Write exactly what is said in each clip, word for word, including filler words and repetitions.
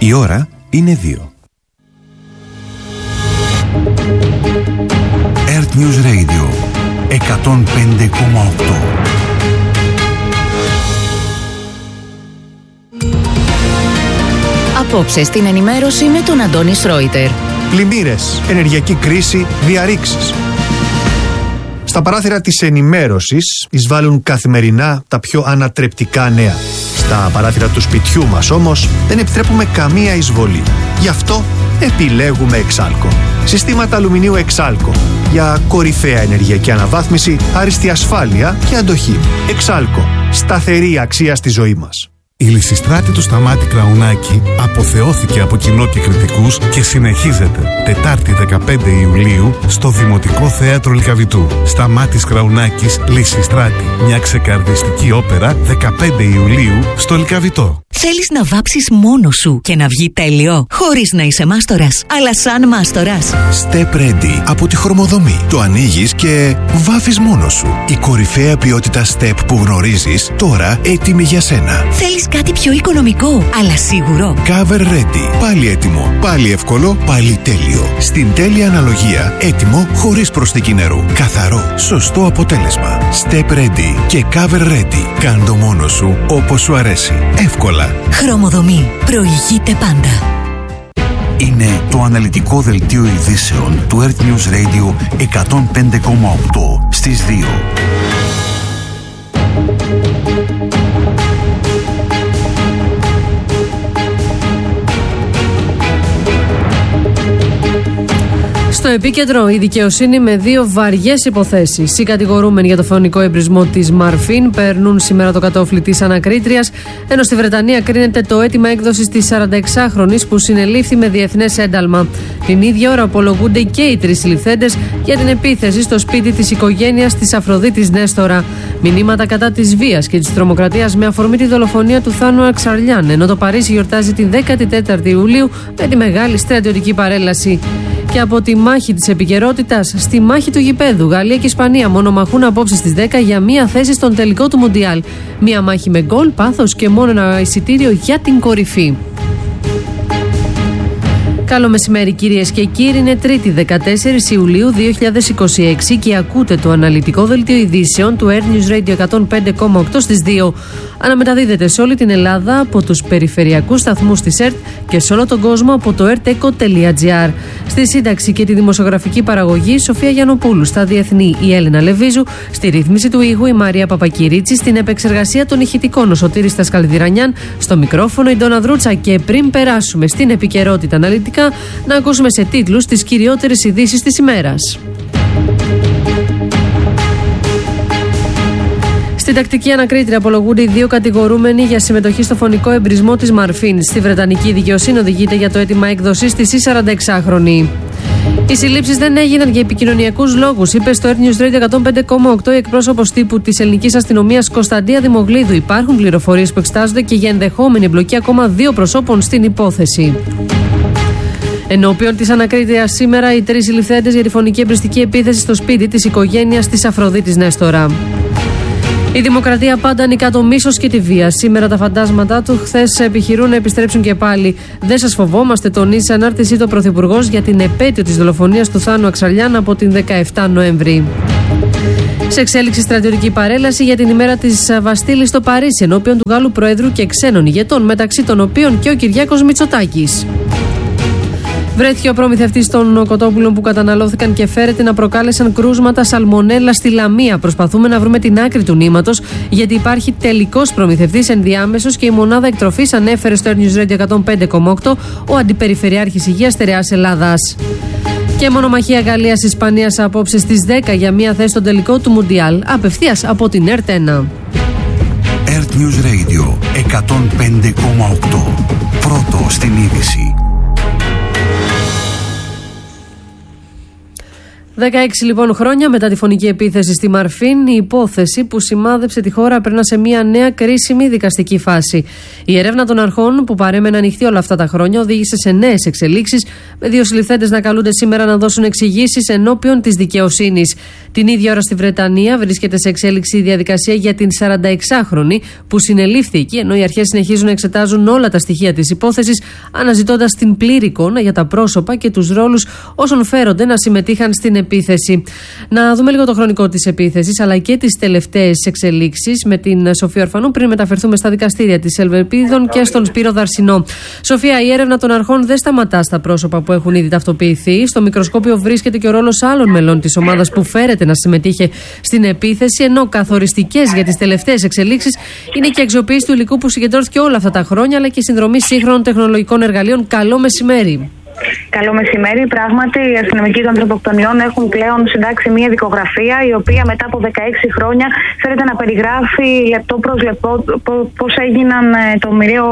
Η ώρα είναι δύο. Earth News Radio εκατόν πέντε κόμμα οκτώ. Απόψε στην ενημέρωση με τον Αντώνη Σρόιτερ. Πλημμύρες, ενεργειακή κρίση, διαρρήξεις. Στα παράθυρα της ενημέρωσης εισβάλλουν καθημερινά τα πιο ανατρεπτικά νέα. Στα παράθυρα του σπιτιού μας όμως δεν επιτρέπουμε καμία εισβολή. Γι' αυτό επιλέγουμε Εξάλκο. Συστήματα αλουμινίου Εξάλκο για κορυφαία ενεργειακή αναβάθμιση, άριστη ασφάλεια και αντοχή. Εξάλκο. Σταθερή αξία στη ζωή μας. Η Λυσιστράτη του Σταμάτη Κραουνάκη αποθεώθηκε από κοινό και κριτικούς και συνεχίζεται Τετάρτη δεκαπέντε Ιουλίου στο Δημοτικό Θέατρο Λυκαβητού. Σταμάτης Κραουνάκης, Λυσιστράτη. Μια ξεκαρδιστική όπερα δεκαπέντε Ιουλίου στο Λυκαβητό. Θέλεις να βάψεις μόνος σου και να βγει τέλειο, χωρίς να είσαι μάστορας, αλλά σαν μάστορας. Step Ready από τη Χρωμοδομή. Το ανοίγεις και βάφεις μόνος σου. Η κορυφαία ποιότητα Step που γνωρίζεις, τώρα έτοιμη για σένα. Θέλεις κάτι πιο οικονομικό, αλλά σίγουρο. Cover Ready. Πάλι έτοιμο, πάλι εύκολο, πάλι τέλειο. Στην τέλεια αναλογία, έτοιμο χωρίς προσθήκη νερού. Καθαρό, σωστό αποτέλεσμα. Step Ready και Cover Ready. Κάν το μόνος σου όπως σου αρέσει. Εύκολα. Χρωμοδομή. Προηγείται πάντα. Είναι το αναλυτικό δελτίο ειδήσεων του Earth News Radio εκατόν πέντε κόμμα οκτώ στις δύο. Στο επίκεντρο η δικαιοσύνη με δύο βαριές υποθέσεις. Οι κατηγορούμενοι για το φωνικό εμπρισμό της Μαρφίν παίρνουν σήμερα το κατόφλι της ανακρίτριας, ενώ στη Βρετανία κρίνεται το αίτημα έκδοσης της σαρανταεξάχρονης που συνελήφθη με διεθνές ένταλμα. Την ίδια ώρα απολογούνται και οι τρεις συλληφθέντες για την επίθεση στο σπίτι της οικογένειας της Αφροδίτης Νέστορα. Μηνύματα κατά της βίας και της τρομοκρατίας με αφορμή τη δολοφονία του Θάνου Αξαρλιάν, ενώ το Παρίσι γιορτάζει την δέκατη τέταρτη Ιουλίου με τη μεγάλη στρατιωτική παρέλαση. Και από τη μάχη της επικαιρότητας στη μάχη του γηπέδου, Γαλλία και Ισπανία μονομαχούν απόψε στις δέκα για μία θέση στον τελικό του Μουντιάλ. Μία μάχη με γκολ, πάθος και μόνο ένα εισιτήριο για την κορυφή. Καλό μεσημέρι κυρίες και κύριοι, είναι Τρίτη δεκατέσσερις Ιουλίου δύο χιλιάδες είκοσι έξι και ακούτε το αναλυτικό δελτίο ειδήσεων του Earth News Radio εκατόν πέντε κόμμα οκτώ στις δύο. Αναμεταδίδεται σε όλη την Ελλάδα από τους περιφερειακούς σταθμούς της ΕΡΤ και σε όλο τον κόσμο από το ερτέκο τελεία τζι άρ. Στη σύνταξη και τη δημοσιογραφική παραγωγή Σοφία Γιαννοπούλου, στα διεθνή η Έλενα Λεβίζου, στη ρύθμιση του ήχου η Μαρία Παπακυρίτσι, στην επεξεργασία των ηχητικών ο Σωτήρης Στασκαλδηρανιάν, στο μικρόφωνο η Ντόνα Δρούτσα. Και πριν περάσουμε στην επικαιρότητα αναλυτικά, να ακούσουμε σε τίτλους τις κυριότερες ειδήσεις της ημέρας. Στην τακτική ανακρίτρια απολογούνται οι δύο κατηγορούμενοι για συμμετοχή στο φωνικό εμπρισμό της Μαρφίν. Στη Βρετανική δικαιοσύνη οδηγείται για το αίτημα έκδοσης της η σαρανταεξάχρονη. Οι συλλήψεις δεν έγιναν για επικοινωνιακούς λόγους, είπε στο Earth News Radio εκατόν πέντε κόμμα οκτώ η εκπρόσωπος τύπου της ελληνικής αστυνομίας Κωνσταντία Δημογλίδου. Υπάρχουν πληροφορίες που εξετάζονται και για ενδεχόμενη εμπλοκή ακόμα δύο προσώπων στην υπόθεση. Ενώπιον της ανακρίτριας σήμερα οι τρεις συλληφθέντες για τη φωνική εμπριστική επίθεση στο σπίτι της οικογένειας της Αφροδίτης Νέστορα. Η Δημοκρατία πάντα νικά το μίσος και τη βία. Σήμερα τα φαντάσματά του χθες επιχειρούν να επιστρέψουν και πάλι. Δεν σας φοβόμαστε, τονίζει σε ανάρτησή του Πρωθυπουργός για την επέτειο της δολοφονίας του Θάνου Αξαρλιάν από την δεκαεφτά Νοέμβρη. Σε εξέλιξη στρατιωτική παρέλαση για την ημέρα της Βαστίλης στο Παρίσι, ενώπιον του Γάλλου Προέδρου και ξένων ηγετών, μεταξύ των οποίων και ο Κυριάκος Μητσοτάκης. Βρέθηκε ο προμηθευτής των κοτόπουλων που καταναλώθηκαν και φέρεται να προκάλεσαν κρούσματα σαλμονέλα στη Λαμία. Προσπαθούμε να βρούμε την άκρη του νήματος, γιατί υπάρχει τελικός προμηθευτής ενδιάμεσος και η μονάδα εκτροφής, ανέφερε στο Earth News Radio εκατόν πέντε κόμμα οκτώ ο Αντιπεριφερειάρχης Υγείας Στερεάς Ελλάδας. Και μονομαχία Γαλλίας-Ισπανίας απόψε στις δέκα για μια θέση στον τελικό του Μουντιάλ, απευθείας από την ΕΡΤ ένα. Earth News Radio εκατόν πέντε κόμμα οκτώ. Πρώτο στην είδηση. δεκαέξι λοιπόν χρόνια μετά τη φωνική επίθεση στη Μαρφίν, η υπόθεση που σημάδεψε τη χώρα περνά σε μια νέα κρίσιμη δικαστική φάση. Η έρευνα των αρχών, που παρέμενε ανοιχτή όλα αυτά τα χρόνια, οδήγησε σε νέες εξελίξεις, με δύο συλληφθέντες να καλούνται σήμερα να δώσουν εξηγήσεις ενώπιον της δικαιοσύνης. Την ίδια ώρα στη Βρετανία βρίσκεται σε εξέλιξη η διαδικασία για την σαρανταεξάχρονη που συνελήφθη εκεί, ενώ οι αρχές συνεχίζουν να εξετάζουν όλα τα στοιχεία της υπόθεσης, αναζητώντας την πλήρη εικόνα για τα πρόσωπα και τους ρόλους όσων φέρονται να συμμετείχαν στην επίθεση. Να δούμε λίγο το χρονικό της επίθεσης, αλλά και τις τελευταίες εξελίξεις με την Σοφία Ορφανού, πριν μεταφερθούμε στα δικαστήρια της Ελβεπίδων και στον Σπύρο Δαρσινό. Σοφία, η έρευνα των αρχών δεν σταματά στα πρόσωπα που έχουν ήδη ταυτοποιηθεί. Στο μικροσκόπιο βρίσκεται και ο ρόλος άλλων μελών της ομάδας που φέρεται να συμμετείχε στην επίθεση, ενώ καθοριστικές για τις τελευταίες εξελίξεις είναι και η αξιοποίηση του υλικού που συγκεντρώθηκε όλα αυτά τα χρόνια, αλλά και η συνδρομή σύγχρονων τεχνολογικών εργαλείων. Καλό μεσημέρι. Καλό μεσημέρι. Πράγματι, οι αστυνομικοί των ανθρωποκτονιών έχουν πλέον συντάξει μια δικογραφία, η οποία μετά από δεκαέξι χρόνια φέρεται να περιγράφει λεπτό προς λεπτό πώς έγιναν το μοιραίο,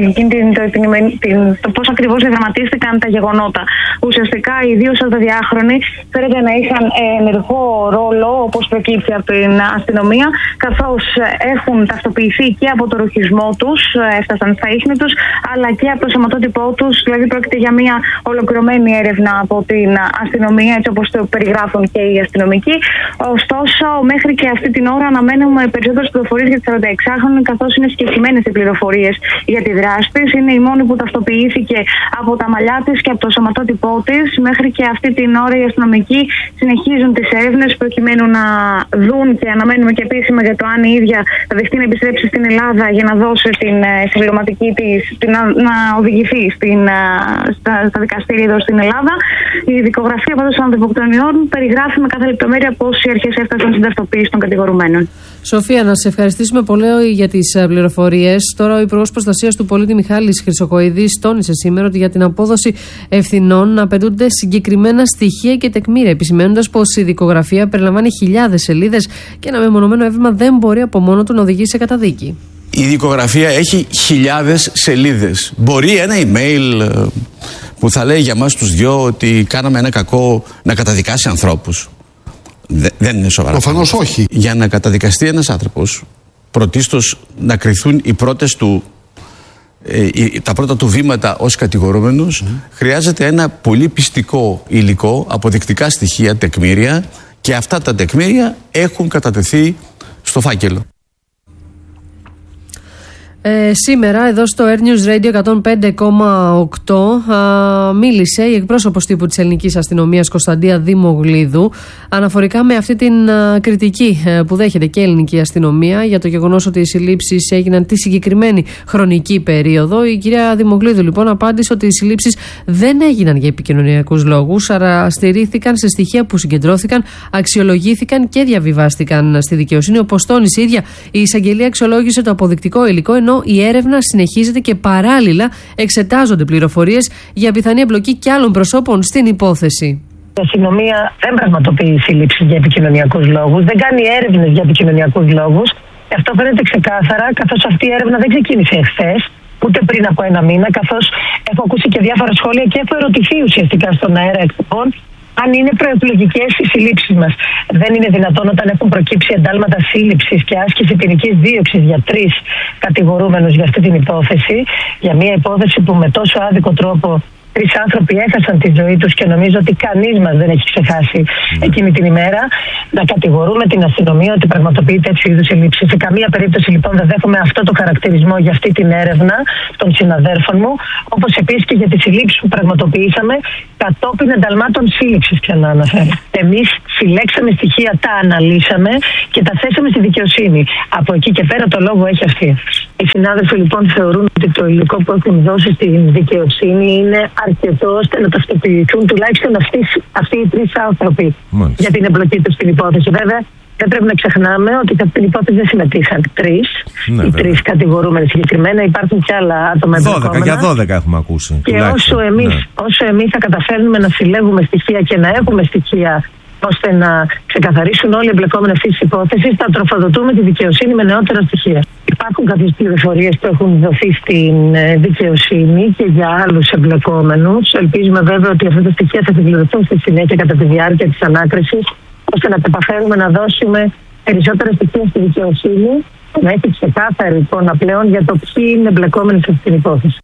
το πώς ακριβώς διαδραματίστηκαν τα γεγονότα. Ουσιαστικά, οι δύο σαρανταδιάχρονοι φέρεται να είχαν ενεργό ρόλο, όπως προκύπτει από την αστυνομία, καθώς έχουν ταυτοποιηθεί και από το ρουχισμό τους, έφτασαν στα ίχνη τους, αλλά και από το σωματότυπό τους, δηλαδή πρόκειται για μια ολοκληρωμένη έρευνα από την αστυνομία, έτσι όπως το περιγράφουν και οι αστυνομικοί. Ωστόσο, μέχρι και αυτή την ώρα αναμένουμε περισσότερες πληροφορίες για τη σαρανταεξάχρονη, καθώς είναι συγκεκριμένες οι πληροφορίες για τη δράση της. Είναι η μόνη που ταυτοποιήθηκε από τα μαλλιά της και από το σωματότυπό της. Μέχρι και αυτή την ώρα οι αστυνομικοί συνεχίζουν τις έρευνες προκειμένου να δουν, και αναμένουμε και επίσημα για το αν η ίδια θα δεχτεί να επιστρέψει στην Ελλάδα για να δώσει την συμπληρωματική της, να, να οδηγηθεί στην, στα, στα δικαστήρια εδώ στην Ελλάδα. Η δικογραφία πάντως των ανθρωποκτονιών περιγράφει με κάθε λεπτομέρεια πώς οι αρχές έφτασαν στην ταυτοποίηση των κατηγορουμένων. Σοφία, να σε ευχαριστήσουμε πολύ για τις πληροφορίες. Τώρα, ο Υπουργός Προστασίας του Πολίτη Μιχάλης Χρυσοκοηδής τόνισε σήμερα ότι για την απόδοση ευθυνών απαιτούνται συγκεκριμένα στοιχεία και τεκμήρια, επισημαίνοντας πως η δικογραφία περιλαμβάνει χιλιάδες σελίδες και ένα μεμονωμένο έβριμα δεν μπορεί από μόνο του να οδηγήσει σε καταδίκη. Η δικογραφία έχει χιλιάδες σελίδες. Μπορεί ένα email που θα λέει για μας τους δυο ότι κάναμε ένα κακό να καταδικάσει ανθρώπους. Δε, δεν είναι σοβαρά. Προφανώς όχι. Για να καταδικαστεί ένας άνθρωπος, πρωτίστως να κριθούν οι πρώτες του, ε, τα πρώτα του βήματα ως κατηγορούμενος, mm. χρειάζεται ένα πολύ πιστικό υλικό, αποδεικτικά στοιχεία, τεκμήρια, και αυτά τα τεκμήρια έχουν κατατεθεί στο φάκελο. Ε, σήμερα εδώ στο Air News Radio εκατόν πέντε κόμμα οκτώ α, μίλησε η εκπρόσωπος τύπου της ελληνικής αστυνομίας Κωνσταντία Δημογλίδου αναφορικά με αυτή την α, κριτική α, που δέχεται και η ελληνική αστυνομία για το γεγονός ότι οι συλλήψεις έγιναν τη συγκεκριμένη χρονική περίοδο. Η κυρία Δημογλίδου λοιπόν απάντησε ότι οι συλλήψεις δεν έγιναν για επικοινωνιακούς λόγους, αλλά στηρίχθηκαν σε στοιχεία που συγκεντρώθηκαν, αξιολογήθηκαν και διαβιβάστηκαν στη δικαιοσύνη. Όπως τόνισε η ίδια, η εισαγγελία αξιολόγησε το αποδεικτικό υλικό, ενώ η έρευνα συνεχίζεται και παράλληλα εξετάζονται πληροφορίες για πιθανή εμπλοκή και άλλων προσώπων στην υπόθεση. Η αστυνομία δεν πραγματοποιεί σύλληψη για επικοινωνιακούς λόγους, δεν κάνει έρευνες για επικοινωνιακούς λόγους. Αυτό φαίνεται ξεκάθαρα, καθώς αυτή η έρευνα δεν ξεκίνησε εχθές, ούτε πριν από ένα μήνα, καθώς έχω ακούσει και διάφορα σχόλια και έχω ερωτηθεί ουσιαστικά στον αέρα εκπομπών αν είναι προεκλογικές οι συλλήψεις μας. Δεν είναι δυνατόν όταν έχουν προκύψει εντάλματα σύλληψης και άσκηση ποινικής δίωξης για τρεις κατηγορούμενους για αυτή την υπόθεση, για μια υπόθεση που με τόσο άδικο τρόπο τρεις άνθρωποι έχασαν τη ζωή τους και νομίζω ότι κανείς μας δεν έχει ξεχάσει εκείνη την ημέρα, να κατηγορούμε την αστυνομία ότι πραγματοποιεί τέτοιου είδους συλλήψεις. Σε καμία περίπτωση λοιπόν δεν δέχομαι αυτό το χαρακτηρισμό για αυτή την έρευνα των συναδέρφων μου, όπως επίσης και για τις συλλήψεις που πραγματοποιήσαμε κατόπιν ενταλμάτων σύλληψης, ξανά αναφέρω. Εμείς συλλέξαμε στοιχεία, τα αναλύσαμε και τα θέσαμε στη δικαιοσύνη. Από εκεί και πέρα το λόγο έχει αυτή. Οι συνάδελφοι λοιπόν θεωρούν ότι το υλικό που έχουν δώσει στην δικαιοσύνη είναι αρκετό ώστε να ταυτοποιηθούν τουλάχιστον αυτοί, αυτοί οι τρεις άνθρωποι. Μάλιστα. Για την εμπλοκή τους στην υπόθεση. Βέβαια, δεν πρέπει να ξεχνάμε ότι σε αυτήν την υπόθεση δεν συμμετείχαν τρεις. Ναι, οι τρεις κατηγορούμενοι συγκεκριμένα. Υπάρχουν και άλλα άτομα εμπλεκόμενα. δώδεκα, για δώδεκα έχουμε ακούσει. Και όσο εμείς, ναι. όσο εμείς θα καταφέρνουμε να συλλέγουμε στοιχεία και να έχουμε στοιχεία ώστε να ξεκαθαρίσουν όλοι οι εμπλεκόμενοι αυτή τη υπόθεση, θα τροφοδοτούμε τη δικαιοσύνη με νεότερα στοιχεία. Υπάρχουν κάποιες πληροφορίες που έχουν δοθεί στην δικαιοσύνη και για άλλους εμπλεκόμενους. Ελπίζουμε βέβαια ότι αυτά τα στοιχεία θα επιβεβαιωθούν στη συνέχεια κατά τη διάρκεια της ανάκρισης, ώστε να καταφέρουμε να δώσουμε περισσότερα στοιχεία στη δικαιοσύνη, να έχει ξεκάθαρη εικόνα πλέον για το ποιοι είναι εμπλεκόμενοι σε αυτή την υπόθεση.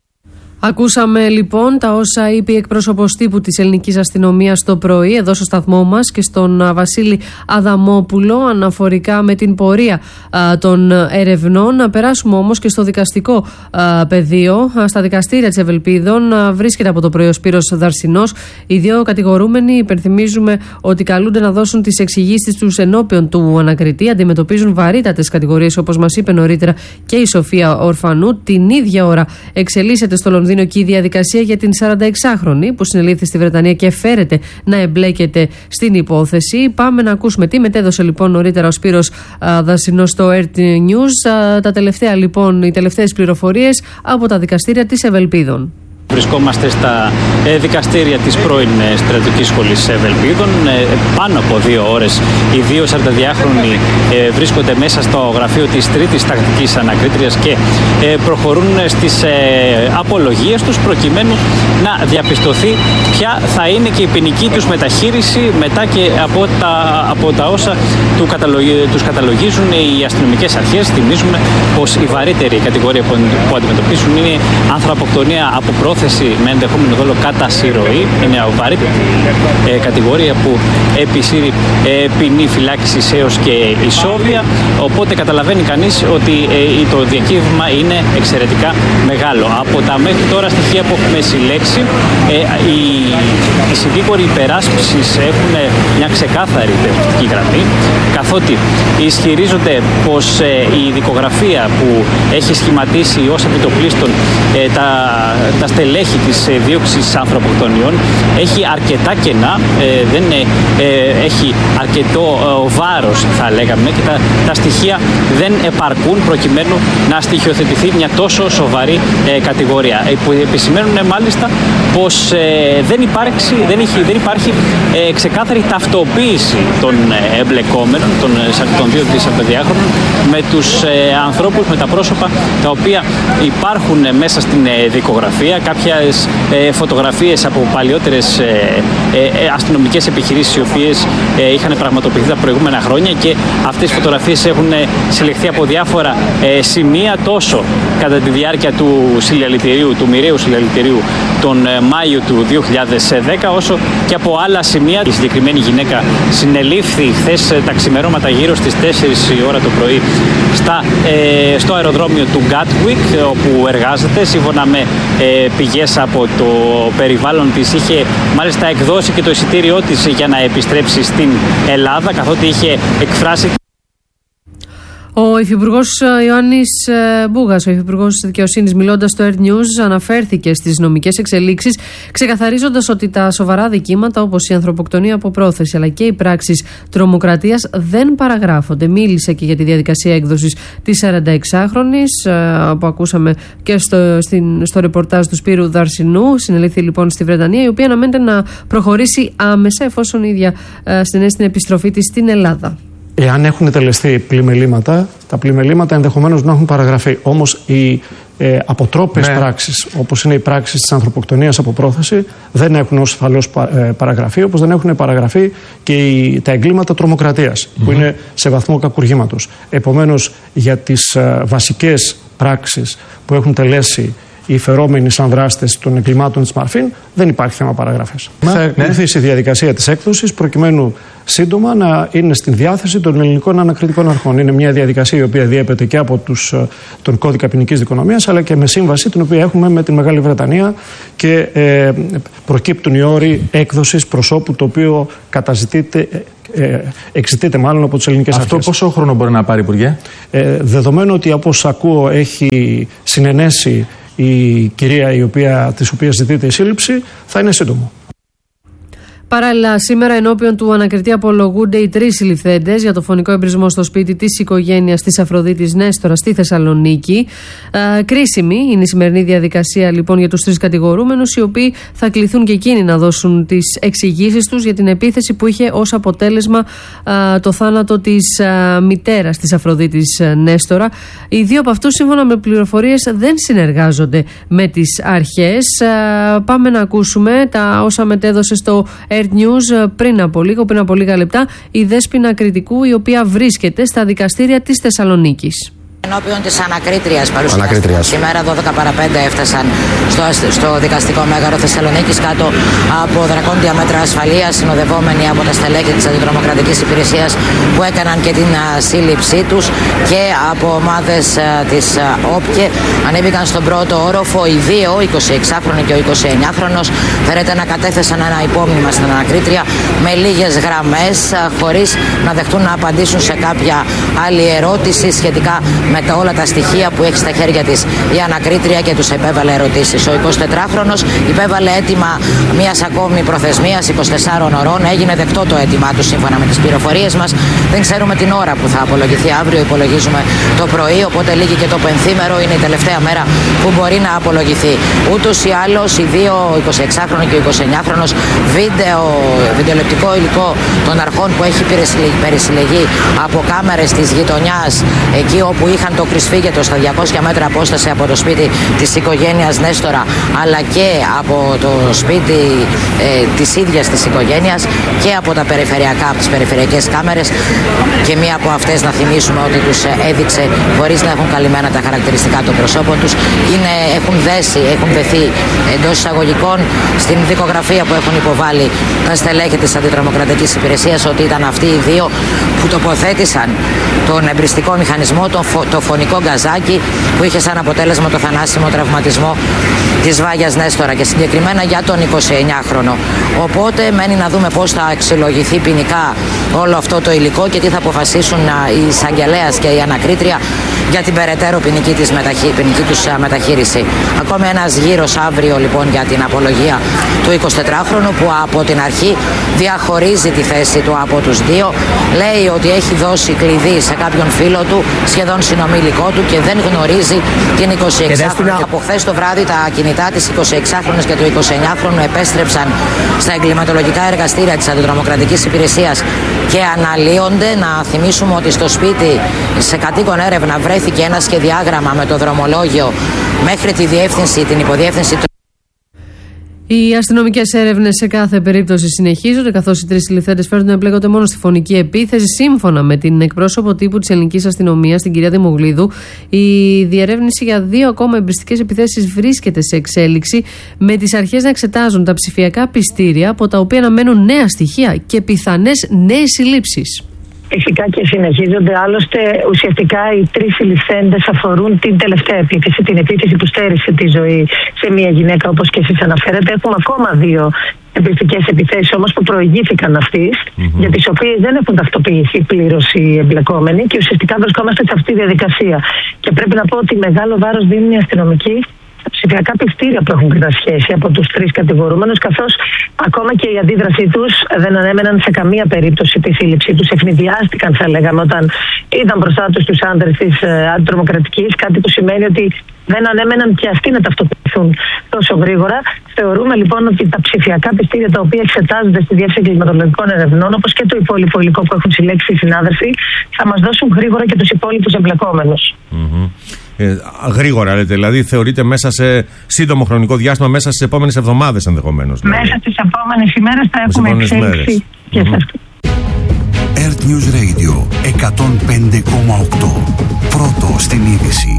Ακούσαμε λοιπόν τα όσα είπε η εκπρόσωπος τύπου της ελληνικής αστυνομίας το πρωί εδώ στο σταθμό μας και στον Βασίλη Αδαμόπουλο αναφορικά με την πορεία α, των ερευνών. Να περάσουμε όμως και στο δικαστικό α, πεδίο. Α, στα δικαστήρια της Ευελπίδων α, βρίσκεται από το πρωί ο Σπύρος Δαρσινός. Οι δύο κατηγορούμενοι, υπενθυμίζουμε ότι καλούνται να δώσουν τις εξηγήσεις τους ενώπιον του ανακριτή. Αντιμετωπίζουν βαρύτατες κατηγορίες, όπως μας είπε νωρίτερα και η Σοφία Ορφανού. Την ίδια ώρα εξελίσσεται στο Λονδίνο και η διαδικασία για την σαρανταεξάχρονη που συνελήφθη στη Βρετανία και φέρεται να εμπλέκεται στην υπόθεση. Πάμε να ακούσουμε τι μετέδωσε λοιπόν νωρίτερα ο Σπύρος Δαρσινός στο Air News. Α, τα τελευταία λοιπόν, οι τελευταίες πληροφορίες από τα δικαστήρια της Ευελπίδων. Βρισκόμαστε στα ε, δικαστήρια της πρώην ε, στρατιωτικής σχολής Ευελπίδων. Ε, πάνω από δύο ώρες οι δύο σαρανταδυάχρονοι ε, βρίσκονται μέσα στο γραφείο της τρίτης τακτικής ανακρίτριας και ε, προχωρούν στις ε, απολογίες τους προκειμένου να διαπιστωθεί ποια θα είναι και η ποινική τους μεταχείριση μετά και από τα, από τα όσα του καταλογι, τους καταλογίζουν οι αστυνομικές αρχές. Θυμίζουμε πως η βαρύτερη κατηγορία που, που αντιμετωπίζουν είναι ανθρωποκτονία από πρόθεση με ενδεχόμενο δόλο κατά συρροή. Είναι βαρύτερη ε, κατηγορία που επισύρει ε, ποινή φυλάκισης έως και ισόβια. Οπότε καταλαβαίνει κανείς ότι ε, το διακύβημα είναι εξαιρετικά μεγάλο. Από τα μέχρι τώρα στοιχεία που έχουμε συλλέξει, ε, οι, οι συνδίκοροι υπεράσπισης έχουν μια ξεκάθαρη περιπτωτική γραμμή, καθότι ισχυρίζονται πως ε, η δικογραφία που έχει σχηματίσει ως επιτοπλίστων ε, τα, τα στελέχη της ε, δίωξης ανθρωποκτονιών έχει αρκετά κενά, ε, δεν ε, ε, έχει αρκετό ε, βάρος θα λέγαμε και τα, τα στοιχεία δεν επαρκούν προκειμένου να στοιχειοθετηθεί μια τόσο σοβαρή ε, κατηγορία. Ε, που επισημαίνουν ε, μάλιστα πως ε, δεν, υπάρξει, δεν, έχει, δεν υπάρχει ε, ξεκάθαρη ταυτοποίηση των ε, εμπλεκόμενων, των, των δύο σαρανταδιάχρονων με τους ε, ανθρώπους, με τα πρόσωπα τα οποία υπάρχουν ε, μέσα στην ε, δικογραφία. Κάποιες ε, φωτογραφίες από παλιότερες ε, ε, αστυνομικές επιχειρήσεις οι οποίες ε, είχαν πραγματοποιηθεί τα προηγούμενα χρόνια και αυτές οι φωτογραφίες έχουν ε, συλλεχθεί από διάφορα ε, σημεία τόσο κατά τη διάρκεια του συλλαλητηρίου, του μοιραίου συλλαλητηρίου τον ε, Μάιο του δύο χιλιάδες δέκα όσο και από άλλα σημεία. Η συγκεκριμένη γυναίκα συνελήφθη χθες ε, τα ξημερώματα γύρω στις τέσσερις η ώρα το πρωί στα, ε, στο αεροδρόμιο του Gatwick όπου εργάζεται. Σύμφωνα με ε, πηγές από το περιβάλλον της, είχε μάλιστα εκδώσει και το εισιτήριό της για να επιστρέψει στην Ελλάδα, καθότι είχε εκφράσει. Ο Υφυπουργός Ιωάννης Μπούγας, ο Υφυπουργός Δικαιοσύνης, μιλώντας στο Air News, αναφέρθηκε στις νομικές εξελίξεις, ξεκαθαρίζοντας ότι τα σοβαρά δικήματα όπως η ανθρωποκτονία από πρόθεση αλλά και οι πράξεις τρομοκρατίας δεν παραγράφονται. Μίλησε και για τη διαδικασία έκδοσης της σαρανταεξάχρονης που ακούσαμε και στο, στην, στο ρεπορτάζ του Σπύρου Δαρσινού. Συνελήφθη λοιπόν στη Βρετανία, η οποία αναμένεται να προχωρήσει άμεσα εφόσον η ίδια συνέστη την επιστροφή της στην Ελλάδα. Εάν έχουν τελεστεί πλημελήματα, τα πλημελήματα ενδεχομένως να έχουν παραγραφεί. Όμως οι ε, αποτρόπες ναι. πράξεις, όπως είναι οι πράξεις της ανθρωποκτονίας από πρόθεση, δεν έχουν ως φαλώς παραγραφεί, όπως δεν έχουν παραγραφεί και οι, τα εγκλήματα τρομοκρατίας, mm-hmm. που είναι σε βαθμό κακουργήματος. Επομένως, για τις ε, βασικές πράξεις που έχουν τελέσει οι φερόμενοι σαν δράστες των εγκλημάτων της Μαρφίν, δεν υπάρχει θέμα παραγραφής. Μα, θα ακολουθήσει ναι. η διαδικασία της έκδοσης προκειμένου σύντομα να είναι στην διάθεση των ελληνικών ανακριτικών αρχών. Είναι μια διαδικασία η οποία διέπεται και από τους, τον κώδικα ποινικής δικονομίας αλλά και με σύμβαση την οποία έχουμε με τη Μεγάλη Βρετανία και ε, προκύπτουν οι όροι έκδοσης προσώπου το οποίο καταζητείται. Ε, εξητείται μάλλον από τις ελληνικές αρχές. Αυτό πόσο χρόνο μπορεί να πάρει, Υπουργέ? Ε, δεδομένου ότι όπως ακούω έχει συνενέσει η κυρία η οποία, της οποίας ζητείται η σύλληψη, θα είναι σύντομο. Παράλληλα, σήμερα ενώπιον του ανακριτή απολογούνται οι τρεις συλληφθέντες για το φωνικό εμπρισμό στο σπίτι της οικογένειας της Αφροδίτης Νέστορα στη Θεσσαλονίκη. Ε, κρίσιμη είναι η σημερινή διαδικασία λοιπόν για τους τρεις κατηγορούμενους, οι οποίοι θα κληθούν και εκείνοι να δώσουν τις εξηγήσεις τους για την επίθεση που είχε ως αποτέλεσμα ε, το θάνατο της ε, μητέρας της Αφροδίτης Νέστορα. Οι δύο από αυτούς, σύμφωνα με πληροφορίες, δεν συνεργάζονται με τις αρχές. Ε, πάμε να ακούσουμε τα όσα μετέδωσε στο Earth News πριν από λίγο, πριν από λίγα λεπτά, η Δέσποινα Κρητικού, η οποία βρίσκεται στα δικαστήρια της Θεσσαλονίκης. Ενώπιον της ανακρίτριας παρουσιάστηκαν σήμερα, δώδεκα παρά πέντε έφτασαν στο, στο δικαστικό μέγαρο Θεσσαλονίκης κάτω από δρακόντια μέτρα ασφαλείας, συνοδευόμενοι από τα στελέχη της Αντιτρομοκρατικής Υπηρεσίας που έκαναν και την α, σύλληψή τους, και από ομάδες α, της α, ΟΠΚΕ. Ανέβηκαν στον πρώτο όροφο οι δύο, ο εικοσιεξάχρονος και ο εικοσιεννιάχρονος. Φέρεται να κατέθεσαν ένα υπόμνημα στην ανακρίτρια με λίγες γραμμές, α, χωρίς να δεχτούν να απαντήσουν σε κάποια άλλη ερώτηση σχετικά με τα όλα τα στοιχεία που έχει στα χέρια της η ανακρίτρια, και τους επέβαλε ερωτήσεις. Ο εικοσιτετράχρονος υπέβαλε αίτημα μιας ακόμη προθεσμίας είκοσι τεσσάρων ωρών. Έγινε δεκτό το αίτημά του σύμφωνα με τις πληροφορίες μας. Δεν ξέρουμε την ώρα που θα απολογηθεί αύριο, υπολογίζουμε το πρωί, οπότε λήγει και το πενθήμερο, είναι η τελευταία μέρα που μπορεί να απολογηθεί. Ούτως ή άλλως οι δύο, ο εικοσιεξάχρονος και ο εικοσιεννιάχρονος, βίντεο, βιντεολεπτικό υλικό των αρχών που έχει περισυλλεγεί από κάμερες της γειτονιάς, εκεί όπου είχαν το κρυσφύγετο στα διακόσια μέτρα απόσταση από το σπίτι της οικογένειας Νέστορα, αλλά και από το σπίτι ε, της ίδιας της οικογένειας, και από τα περιφερειακά, από τις περιφερειακές κάμερες, και μία από αυτές, να θυμίσουμε ότι τους έδειξε, χωρίς να έχουν καλυμμένα τα χαρακτηριστικά των προσώπων τους, είναι, έχουν δέσει, έχουν δεθεί εντός εισαγωγικών στην δικογραφία που έχουν υποβάλει τα στελέχη της Αντιτρομοκρατικής Υπηρεσίας, ότι ήταν αυτοί οι δύο που τοποθέτησαν τον εμπριστικό μηχανισμό, το, φο, το φωνικό γκαζάκι που είχε σαν αποτέλεσμα το θανάσιμο τραυματισμό της Βάγιας Νέστορα, και συγκεκριμένα για τον εικοσιεννιάχρονο. Οπότε μένει να δούμε πώς θα αξιολογηθεί ποινικά όλο αυτό το υλικό και τι θα αποφασίσουν οι εισαγγελέας και η ανακρίτρια για την περαιτέρω ποινική, της μεταχεί, ποινική τους μεταχείριση. Ακόμη ένας γύρος αύριο λοιπόν για την απολογία του εικοσιτετράχρονου, που από την αρχή διαχωρίζει τη θέση του από τους δύο. Λέει ότι έχει δώσει κλειδί σε κάποιον φίλο του, σχεδόν συνομήλικό του, και δεν γνωρίζει την εικοσιεξάχρονη. Και από χθες το βράδυ τα κινητά της εικοσιεξάχρονης και του εικοσιεννιάχρονου επέστρεψαν στα εγκληματολογικά εργαστήρια της Αντιτρομοκρατικής Υπηρεσίας και αναλύονται. Να θυμίσουμε ότι στο σπίτι, σε κατοίκον έρευνα, βρέθηκε ένα σχεδιάγραμμα με το δρομολόγιο μέχρι τη διεύθυνση, την υποδιεύθυνση. Οι αστυνομικές έρευνες σε κάθε περίπτωση συνεχίζονται, καθώς οι τρεις συλληφθέντες φέρνουν να εμπλέκονται μόνο στη φωνική επίθεση. Σύμφωνα με την εκπρόσωπο τύπου της ελληνικής αστυνομίας, την κυρία Δημογλίδου, η διερεύνηση για δύο ακόμα εμπριστικές επιθέσεις βρίσκεται σε εξέλιξη, με τις αρχές να εξετάζουν τα ψηφιακά πιστήρια, από τα οποία αναμένουν νέα στοιχεία και πιθανές νέες συλλήψεις. Φυσικά και συνεχίζονται. Άλλωστε, ουσιαστικά οι τρεις συλληφθέντες αφορούν την τελευταία επίθεση, την επίθεση που στέρισε τη ζωή σε μια γυναίκα, όπως και εσείς αναφέρετε. Έχουμε ακόμα δύο εμπριστικές επιθέσεις όμως που προηγήθηκαν αυτής, mm-hmm. για τις οποίες δεν έχουν ταυτοποιηθεί πλήρως οι εμπλεκόμενοι, και ουσιαστικά βρισκόμαστε σε αυτή τη διαδικασία. Και πρέπει να πω ότι μεγάλο βάρος δίνουν οι αστυνομικοί στα ψηφιακά πιστήρια που έχουν κατασχέσει από τους τρεις κατηγορούμενους, καθώς ακόμα και η αντίδρασή τους δεν ανέμεναν σε καμία περίπτωση τη σύλληψή τους. Ευνηδιάστηκαν, θα λέγαμε, όταν είδαν μπροστά τους τους άντρες της ε, αντιτρομοκρατικής, κάτι που σημαίνει ότι δεν ανέμεναν και αυτοί να ταυτοποιηθούν τόσο γρήγορα. Θεωρούμε λοιπόν ότι τα ψηφιακά πιστήρια, τα οποία εξετάζονται στη Διεύθυνση Εγκληματολογικών Ερευνών, όπως και το υπόλοιπο υλικό που έχουν συλλέξει οι συνάδελφοι, θα μας δώσουν γρήγορα και τους υπόλοιπους εμπλεκόμενους. Mm-hmm. Ε, γρήγορα, λέτε, δηλαδή θεωρείτε μέσα σε σύντομο χρονικό διάστημα, μέσα στις επόμενες εβδομάδες ενδεχομένως? Δηλαδή. Μέσα στις επόμενες ημέρες θα έχουμε εξέλιξη και σε αυτό. Earth News Radio εκατόν πέντε κόμμα οκτώ. Πρώτο στην είδηση.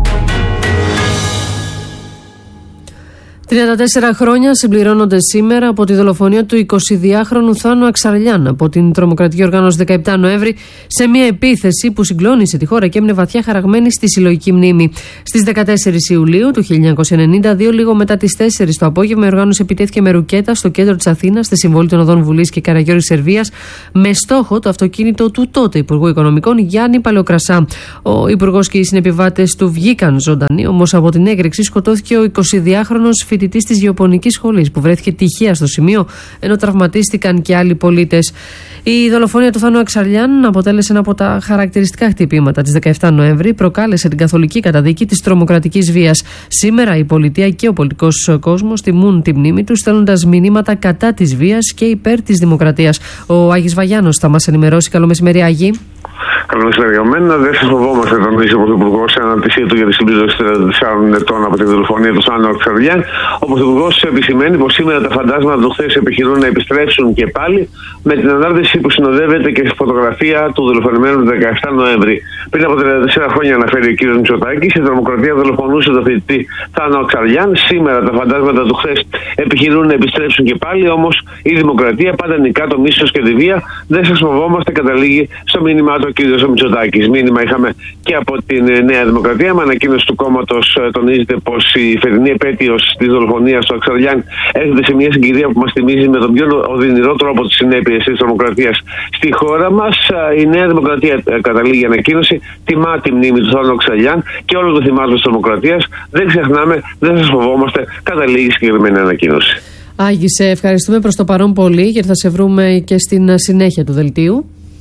τριάντα τέσσερα χρόνια συμπληρώνονται σήμερα από τη δολοφονία του εικοσιδυάχρονου Θάνου Αξαρλιάν από την τρομοκρατική οργάνωση δεκαεπτά Νοέμβρη, σε μια επίθεση που συγκλώνησε τη χώρα και έμεινε βαθιά χαραγμένη στη συλλογική μνήμη. Στις δεκατέσσερις Ιουλίου του χίλια εννιακόσια ενενήντα δύο, λίγο μετά τις τέσσερις το απόγευμα, η οργάνωση επιτέθηκε με ρουκέτα στο κέντρο της Αθήνας, στη συμβολή των οδών Βουλής και Καραγιώρης Σερβίας, με στόχο το αυτοκίνητο του τότε Υπουργού Οικονομικών Γιάννη Παλαιοκρασά. Ο Υπουργός και οι συνεπιβάτες του βγήκαν ζωντανοί, όμως από την έκρηξη σκοτώθηκε ο εικοσιδυάχρονος φοιτητής φοιτητής της Γεωπονικής Σχολής που βρέθηκε τυχαία στο σημείο, ενώ τραυματίστηκαν και άλλοι πολίτες. Η δολοφονία του Θάνου Αξαλιάν αποτέλεσε ένα από τα χαρακτηριστικά χτυπήματα της δεκαεφτά Νοέμβρη, προκάλεσε την καθολική καταδίκη της τρομοκρατικής βίας. Σήμερα η πολιτεία και ο πολιτικός κόσμος τιμούν τη μνήμη του, στέλνοντας μηνύματα κατά της βίας και υπέρ της δημοκρατίας. Ο Άγης Βαγιάνος θα μας ενημερώσει. Καλό μεσημέρι, Άγη. Καλό μεσημέρι για μένα. Δεν σα φοβόμαστε, τον είπε ο Πρωθυπουργός σε αναρτησία του για τη συμπλήρωση τριάντα τεσσάρων ετών από τη δολοφονία του Θάνου Αξαλιάν. Ο Πρωθυπουργός επισημαίνει πως σήμερα τα φαντάσματα του χθες επιχειρούν να επιστρέψουν και πάλι, με την ανάρτηση που συνοδεύεται και στη φωτογραφία του δολοφονημένου του δεκαεφτά Νοέμβρη. Πριν από τριάντα τέσσερα χρόνια, αναφέρει ο κ. Μητσοτάκης, η τρομοκρατία δολοφονούσε τον φοιτητή Θάνο Αξαλιάν. Σήμερα τα φαντάσματα του χθες επιχειρούν να επιστρέψουν και πάλι, όμως η δημοκρατία πάντα νικά το μίσος και τη βία. Δεν σας φοβόμαστε, καταλήγει στο μήνυμά του ο κ. Μητσοτάκης. Μήνυμα είχαμε και από την Νέα Δημοκρατία. Με ανακοίνωση του κόμματος τονίζεται πως η φετινή επέτειος της δολοφονίας του Αξαλιάν έρχεται σε μια συγκυρία που μας θυμίζει με τον πιο οδυνηρό τρόπο τις συνέπειες της τρομοκρατίας στη χώρα μας. Η Νέα Δημοκρατία, καταλήγει ανακοίνωση, τιμά τη μνήμη του Θάνου Αξαλιάν και όλο το θυμάσμα της τρομοκρατίας. Δεν ξεχνάμε, δεν σας φοβόμαστε, καταλήγει συγκεκριμένη ανακοίνωση. Άγη, σε ευχαριστούμε προς το παρόν πολύ, γιατί θα σε βρούμε και στην συνέχεια του δελτίου.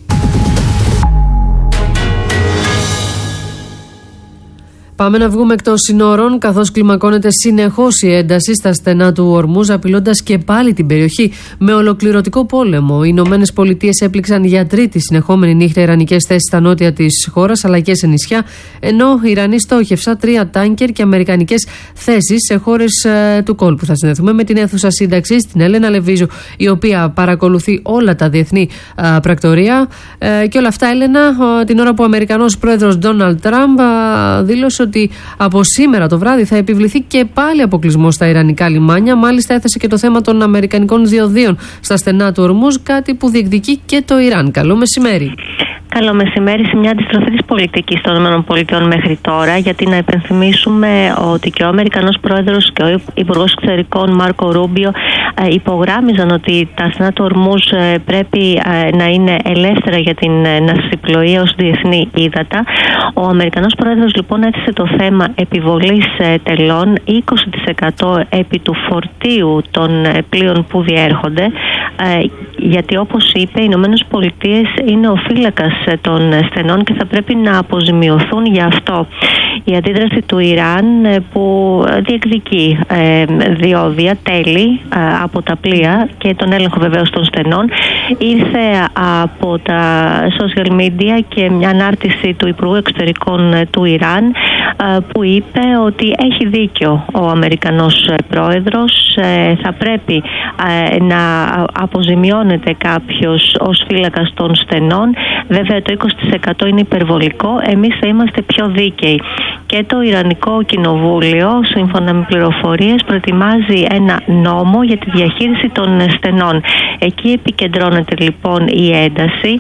Πάμε να βγούμε εκτός συνόρων, καθώς κλιμακώνεται συνεχώς η ένταση στα στενά του Ορμούζ, απειλώντας και πάλι την περιοχή με ολοκληρωτικό πόλεμο. Οι Ηνωμένες Πολιτείες έπληξαν για τρίτη συνεχόμενη νύχτα ιρανικές θέσεις στα νότια της χώρας, αλλά και σε νησιά, ενώ οι Ιρανοί στόχευσαν τρία τάνκερ και αμερικανικές θέσεις σε χώρες ε, του κόλπου. Θα συνδεθούμε με την αίθουσα σύνταξης, την Έλενα Λεβίζου, η οποία παρακολουθεί όλα τα διεθνή ε, πρακτορία. Ε, και όλα αυτά, Έλενα, ε, την ώρα που ο Αμερικανός πρόεδρος Ντόναλντ Τραμπ ε, δήλωσε ότι από σήμερα το βράδυ θα επιβληθεί και πάλι αποκλεισμό στα ιρανικά λιμάνια. Μάλιστα έθεσε και το θέμα των αμερικανικών διοδίων στα στενά του Ορμούζ, κάτι που διεκδικεί και το Ιράν. Καλό μεσημέρι. Καλό μεσημέρι. Σε μια αντιστροφή της πολιτικής των ΗΠΑ μέχρι τώρα, γιατί να υπενθυμίσουμε ότι και ο Αμερικανός Πρόεδρος και ο Υπουργός Εξωτερικών Μάρκο Ρούμπιο ε, υπογράμμιζαν ότι τα στενά του Ορμούζ ε, πρέπει ε, να είναι ελεύθερα για την ε, ναυσιπλοεία ως διεθνή ύδατα. Ο Αμερικανός Πρόεδρος λοιπόν έθεσε το θέμα επιβολής ε, τελών είκοσι τοις εκατό επί του φορτίου των ε, πλοίων που διέρχονται, ε, γιατί όπως είπε οι Ηνωμένες Πολιτείες είναι ο φύλακας των στενών και θα πρέπει να αποζημιωθούν γι' αυτό. Η αντίδραση του Ιράν που διεκδικεί ε, διόδια, τέλη ε, από τα πλοία και τον έλεγχο βεβαίως των στενών ήρθε από τα social media και μια ανάρτηση του Υπουργού Εξωτερικών του Ιράν ε, που είπε ότι έχει δίκιο ο Αμερικανός Πρόεδρος, ε, θα πρέπει ε, να αποζημιώνεται κάποιος ως φύλακας των στενών. Βέβαια το είκοσι τοις εκατό είναι υπερβολικό, εμείς θα είμαστε πιο δίκαιοι. Και το Ιρανικό Κοινοβούλιο, σύμφωνα με πληροφορίες, προετοιμάζει ένα νόμο για τη διαχείριση των στενών. Εκεί επικεντρώνεται λοιπόν η ένταση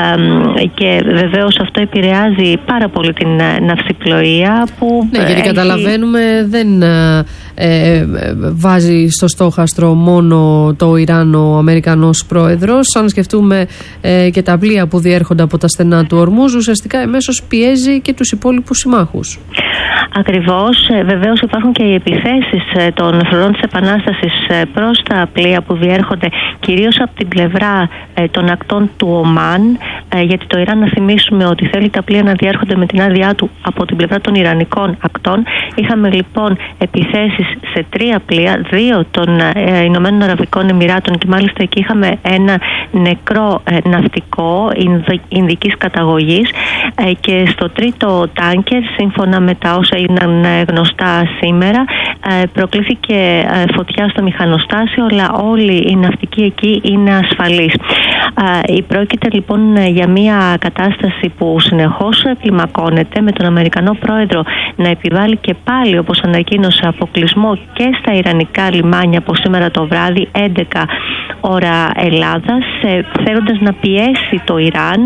και βεβαίως αυτό επηρεάζει πάρα πολύ την ναυσιπλοεία που... Ναι, γιατί έχει... καταλαβαίνουμε δεν ε, ε, βάζει στο στόχαστρο μόνο το Ιράν ο Αμερικανός Πρόεδρος. Αν σκεφτούμε ε, και τα πλοία που διέρχονται από τα στενά του Ορμούζ, ουσιαστικά εμέσως πιέζει και τους υπόλοιπους συμμάχους. Ακριβώς. Βεβαίως υπάρχουν και οι επιθέσεις των φρουρών της Επανάστασης προς τα πλοία που διέρχονται κυρίως από την πλευρά των ακτών του Ομάν, γιατί το Ιράν, να θυμίσουμε ότι θέλει τα πλοία να διέρχονται με την άδειά του από την πλευρά των Ιρανικών ακτών. Είχαμε λοιπόν επιθέσεις σε τρία πλοία, δύο των Ηνωμένων Αραβικών Εμιράτων και μάλιστα εκεί είχαμε ένα νεκρό ναυτικό ινδικής καταγωγής και στο τρίτο τάνκερ, σύμφωνα με τα όσα είναι γνωστά σήμερα, προκλήθηκε φωτιά στο μηχανοστάσιο, αλλά όλοι οι ναυτικοί εκεί είναι ασφαλείς. Πρόκειται λοιπόν για μια κατάσταση που συνεχώς κλιμακώνεται, με τον Αμερικανό Πρόεδρο να επιβάλλει και πάλι, όπως ανακοίνωσε, αποκλεισμό και στα ιρανικά λιμάνια από σήμερα το βράδυ, έντεκα ώρα Ελλάδας, θέλοντας να πιέσει το Ιράν.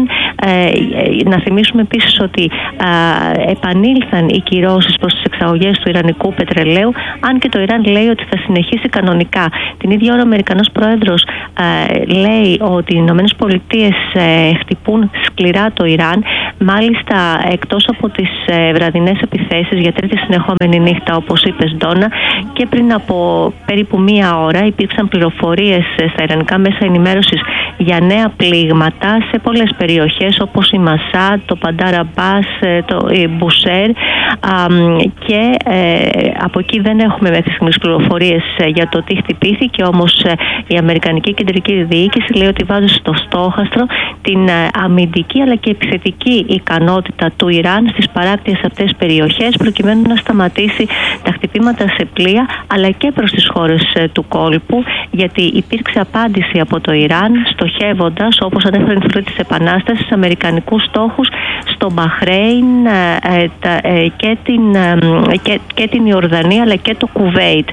Να θυμίσουμε επίσης ότι επανήλθαν οι κυρώσεις προς τις εξαγωγές του ιρανικού πετρελαίου αν και το Ιράν λέει ότι θα συνεχίσει κανονικά. Την ίδια ώρα ο Αμερικανός πρόεδρος ε, λέει ότι οι Ηνωμένες Πολιτείες ε, χτυπούν σκληρά το Ιράν. Μάλιστα, εκτός από τις ε, βραδινές επιθέσεις για τρίτη συνεχόμενη νύχτα, όπως είπες, Ντόνα, και πριν από περίπου μία ώρα υπήρξαν πληροφορίες ε, στα ιρανικά μέσα ενημέρωσης για νέα πλήγματα σε πολλές περιοχές, όπως η Μασά, το Παντάρ Αμπάς, ε, το ε, Μπουσέρ, και ε, από εκεί δεν έχουμε μέχρι στιγμής πληροφορίες ε, για το τι χτυπήθηκε, όμως ε, η Αμερικανική Κεντρική Διοίκηση λέει ότι βάζει στο στόχαστρο την ε, αμυντική αλλά και επιθετική ικανότητα του Ιράν στις παράκτιες αυτές περιοχές, προκειμένου να σταματήσει τα χτυπήματα σε πλοία αλλά και προς τις χώρες ε, του κόλπου, γιατί υπήρξε απάντηση από το Ιράν στοχεύοντας, όπως ανέφερε η Φρουρή της Επανάστασης, αμερικανικούς στόχους στο Μπαχρέιν ε, ε, τα, ε, και, την, ε, και, και την Ιορδανία αλλά και το Κουβέιτ.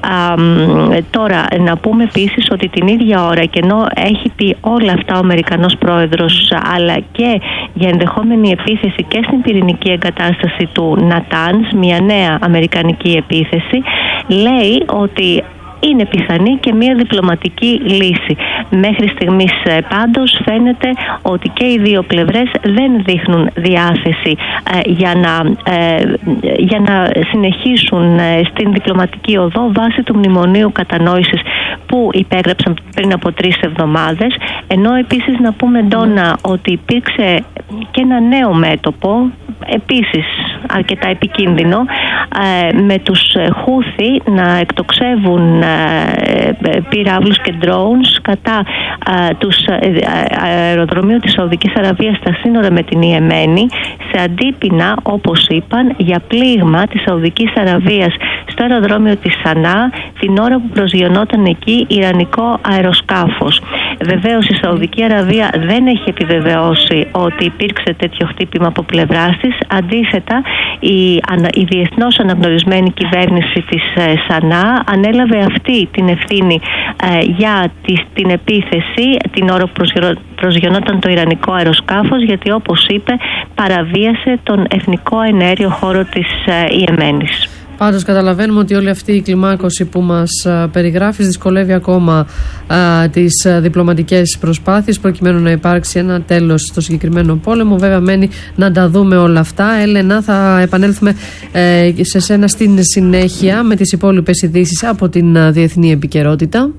Ε, τώρα να πούμε επίσης ότι την ίδια ώρα, και ενώ έχει πει όλα αυτά ο Αμερικανός πρόεδρος, αλλά και για ενδεχόμενη επίθεση και στην πυρηνική εγκατάσταση του Νατάνς, μια νέα αμερικανική επίθεση, λέει ότι είναι πιθανή και μια διπλωματική λύση. Μέχρι στιγμής πάντως φαίνεται ότι και οι δύο πλευρές δεν δείχνουν διάθεση ε, για, να, ε, για να συνεχίσουν ε, στην διπλωματική οδό βάσει του μνημονίου κατανόησης που υπέγραψαν πριν από τρεις εβδομάδες. Ενώ επίσης να πούμε, Ντόνα, ότι υπήρξε και ένα νέο μέτωπο, επίσης αρκετά επικίνδυνο, ε, με τους Χούθι να εκτοξεύουν ε, πυράβλους και drones κατά ε, τους ε, αεροδρομίου της Σαουδικής Αραβίας στα σύνορα με την Ιεμένη, σε αντίπεινα, όπως είπαν, για πλήγμα της Σαουδικής Αραβίας στο αεροδρόμιο της Σανά την ώρα που προσγειωνόταν εκεί ιρανικό αεροσκάφος. Βεβαίως η Σαουδική Αραβία δεν έχει επιβεβαιώσει ότι υπήρξε τέτοιο χτύπημα από πλευράς της. Αντίθετα, η, η διεθνώς αναγνωρισμένη κυβέρνηση της ε, Σανά ανέλαβε αυτή την ευθύνη ε, για τη, την επίθεση την ώρα που προσγειωνόταν το ιρανικό αεροσκάφος, γιατί, όπως είπε, παραβίασε τον εθνικό εναέριο χώρο της ε, Ιεμένης. Πάντως καταλαβαίνουμε ότι όλη αυτή η κλιμάκωση που μας περιγράφεις δυσκολεύει ακόμα α, τις α, διπλωματικές προσπάθειες προκειμένου να υπάρξει ένα τέλος στο συγκεκριμένο πόλεμο. Βέβαια μένει να τα δούμε όλα αυτά. Έλενα, θα επανέλθουμε ε, σε σένα στην συνέχεια με τις υπόλοιπες ειδήσεις από την α, διεθνή επικαιρότητα.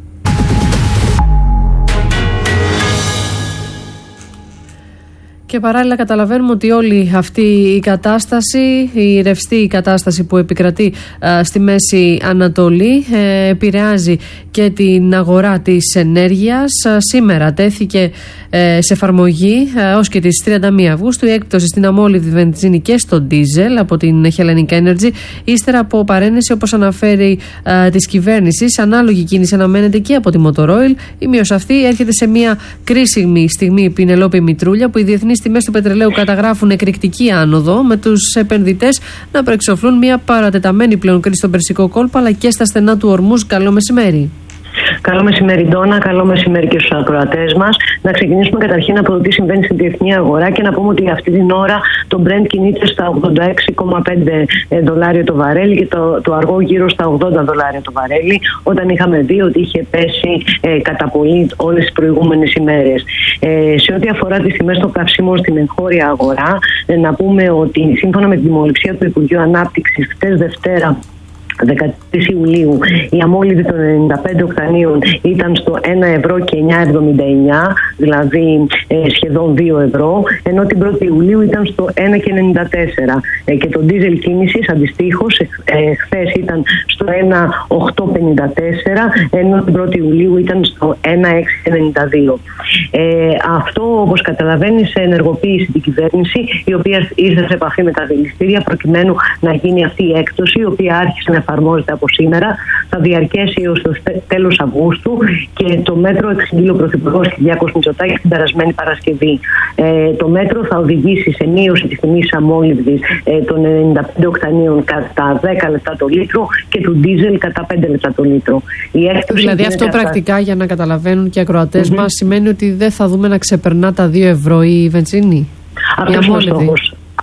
Και παράλληλα καταλαβαίνουμε ότι όλη αυτή η κατάσταση, η ρευστή κατάσταση που επικρατεί α, στη Μέση Ανατολή ε, επηρεάζει και την αγορά της ενέργειας. Α, σήμερα τέθηκε ε, σε εφαρμογή ε, ως και τις τριάντα μία Αυγούστου η έκπτωση στην αμόλυβδη βενζίνη και στο ντίζελ από την Hellenic Energy, ύστερα από παρένεση, όπως αναφέρει ε, της κυβέρνησης. Ανάλογη κίνηση αναμένεται και από τη Motor Oil. Η μείωση αυτή έρχεται σε μια κρίσιμη στιγμή, Πινελόπη Μητρούλια, που οι διεθνείς τιμές του πετρελαίου καταγράφουν εκρηκτική άνοδο, με τους επενδυτές να προεξοφλούν μια παρατεταμένη πλέον κρίση στον Περσικό κόλπο αλλά και στα στενά του Ορμούζ. Καλό μεσημέρι. Καλό μεσημέρι, Ντόνα. Καλό μεσημέρι και στους ακροατές μας. Να ξεκινήσουμε καταρχήν από το τι συμβαίνει στην διεθνή αγορά και να πούμε ότι αυτή την ώρα το Brent κινείται στα ογδόντα έξι κόμμα πέντε δολάρια το βαρέλι και το, το αργό γύρω στα ογδόντα δολάρια το βαρέλι, όταν είχαμε δει ότι είχε πέσει ε, κατά πολύ όλες τις προηγούμενες ημέρες. Ε, σε ό,τι αφορά τις τιμές των καυσίμων στην εγχώρια αγορά, ε, να πούμε ότι σύμφωνα με την δημοληψία του Υπουργείου Ανάπτυξης χτες Δευτέρα, δεκατρείς Ιουλίου, η αμόλυβη των ενενήντα πέντε οκτανίων ήταν στο ένα ευρώ και εννιά εβδομήντα εννιά, δηλαδή ε, σχεδόν δύο ευρώ, ενώ την πρώτη Ιουλίου ήταν στο ένα και ενενήντα τέσσερα. Ε, και το ντίζελ κίνησης αντιστοίχως ε, ε, χθες ήταν στο ένα οκτώ πενήντα τέσσερα, ενώ την πρώτη Ιουλίου ήταν στο ένα έξι ενενήντα δύο. Ε, αυτό, όπως καταλαβαίνεις, ενεργοποίησε την κυβέρνηση, η οποία ήρθε σε επαφή με τα δηληστήρια προκειμένου να γίνει αυτή η έκπτωση, η οποία άρχισε να εφαρμόζεται από σήμερα, θα διαρκέσει έως το τέλος Αυγούστου και το μέτρο εξηγεί ο Πρωθυπουργός Κυριάκος Μητσοτάκης την περασμένη Παρασκευή. Ε, το μέτρο θα οδηγήσει σε μείωση της τιμής αμόλυβδης ε, των ενενήντα πέντε οκτανίων κατά δέκα λεπτά το λίτρο και του ντίζελ κατά πέντε λεπτά το λίτρο. Η δηλαδή αυτό αυτά... πρακτικά, για να καταλαβαίνουν και οι ακροατές mm-hmm. μας, σημαίνει ότι δεν θα δούμε να ξεπερνά τα δύο ευρώ η βενζίνη. Αυτός είναι ο στόχος.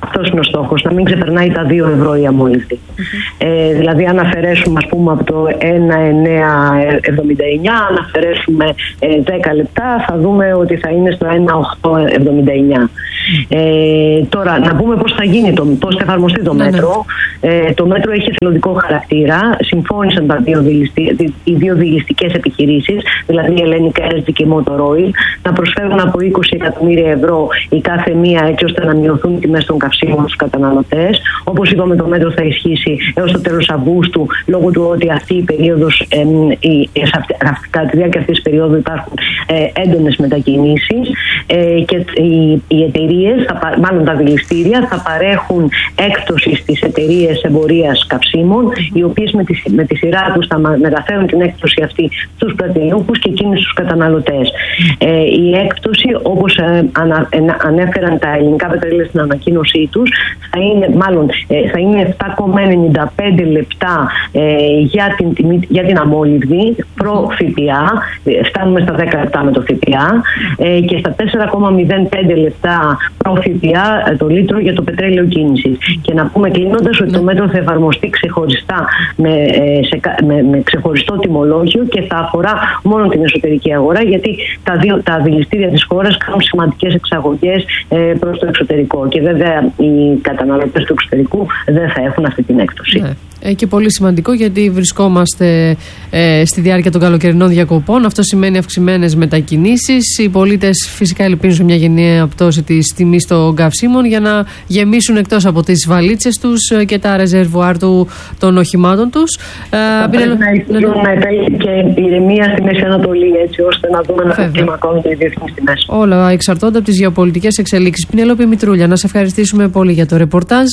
Αυτός είναι ο στόχος, να μην ξεπερνάει τα δύο ευρώ η αμόλυβδη. Mm-hmm. Ε, δηλαδή, αν αφαιρέσουμε, ας πούμε, από το ένα εννέα εβδομήντα εννιά, αν αφαιρέσουμε ε, δέκα λεπτά, θα δούμε ότι θα είναι στο ένα οκτώ εβδομήντα εννιά. Ε, τώρα, να πούμε πώς θα γίνει, το, πώς θα εφαρμοστεί το μέτρο. Ε, το μέτρο έχει εθελοντικό χαρακτήρα. Συμφώνησαν τα δύο δηληστή, οι δύο δηληστικές επιχειρήσεις, δηλαδή η Hellenic Energy και η Motor Oil, να προσφέρουν από είκοσι εκατομμύρια ευρώ η κάθε μία, έτσι ώστε να μειωθούν οι τιμές των καυσίμων στους καταναλωτές. Όπως είπαμε, το μέτρο θα ισχύσει έως το τέλος Αυγούστου, λόγω του ότι αυτή η περίοδος, ε, η, κατά τη διάρκεια αυτής της περίοδου υπάρχουν ε, έντονες μετακινήσεις ε, και οι, οι εταιρείες, θα, μάλλον τα δηληστήρια, θα παρέχουν έκπτωση στις εταιρείες εμπορίας καυσίμων, οι οποίες με τη, με τη σειρά τους θα μεταφέρουν την έκπτωση αυτή στους πρατηριούχους και εκείνους στους καταναλωτές. Ε, η έκπτωση, όπως ε, ανα, ε, ανέφεραν τα ελληνικά πετρέλαια στην ανακοίνωσή τους, θα είναι, μάλλον, ε, θα είναι επτά κόμμα ενενήντα πέντε λεπτά ε, για, την, τιμή, για την αμόλυβδη προ ΦΠΑ, φτάνουμε στα δέκα λεπτά με το ΦΠΑ, ε, και στα τέσσερα κόμμα μηδέν πέντε λεπτά προ ΦΠΑ το λίτρο για το πετρέλαιο κίνησης. Και να πούμε κλείνοντας ότι το μέτρο θα εφαρμοστεί ξεχωριστά με, σε, με, με ξεχωριστό τιμολόγιο και θα αφορά μόνο την εσωτερική αγορά, γιατί τα, δύο, τα δηληστήρια της χώρας κάνουν σημαντικές εξαγωγές ε, προς το εξωτερικό και βέβαια οι καταναλωτές του εξωτερικού δεν θα έχουν αυτή την έκπτωση. Ναι. Ε, και πολύ σημαντικό, γιατί βρισκόμαστε ε, στη διάρκεια των καλοκαιρινών διακοπών. Αυτό σημαίνει αυξημένες μετακινήσεις. Οι πολίτες φυσικά ελπίζουν μια γενναία πτώση της τιμής των καυσίμων για να γεμίσουν εκτός από τις βαλίτσες τους και τα ρεζερβουάρ του, των οχημάτων τους. Θα πρέπει να υπήρχε και ηρεμία στη Μέση Ανατολή, έτσι ώστε να δούμε να κλιμακώνονται οι διεθνείς τιμές. Όλα εξαρτώνται από τις γεωπολιτικές εξελίξεις. Πινελόπη Μητρούλια, να σε ευχαριστήσουμε πολύ για το ρεπορτάζ.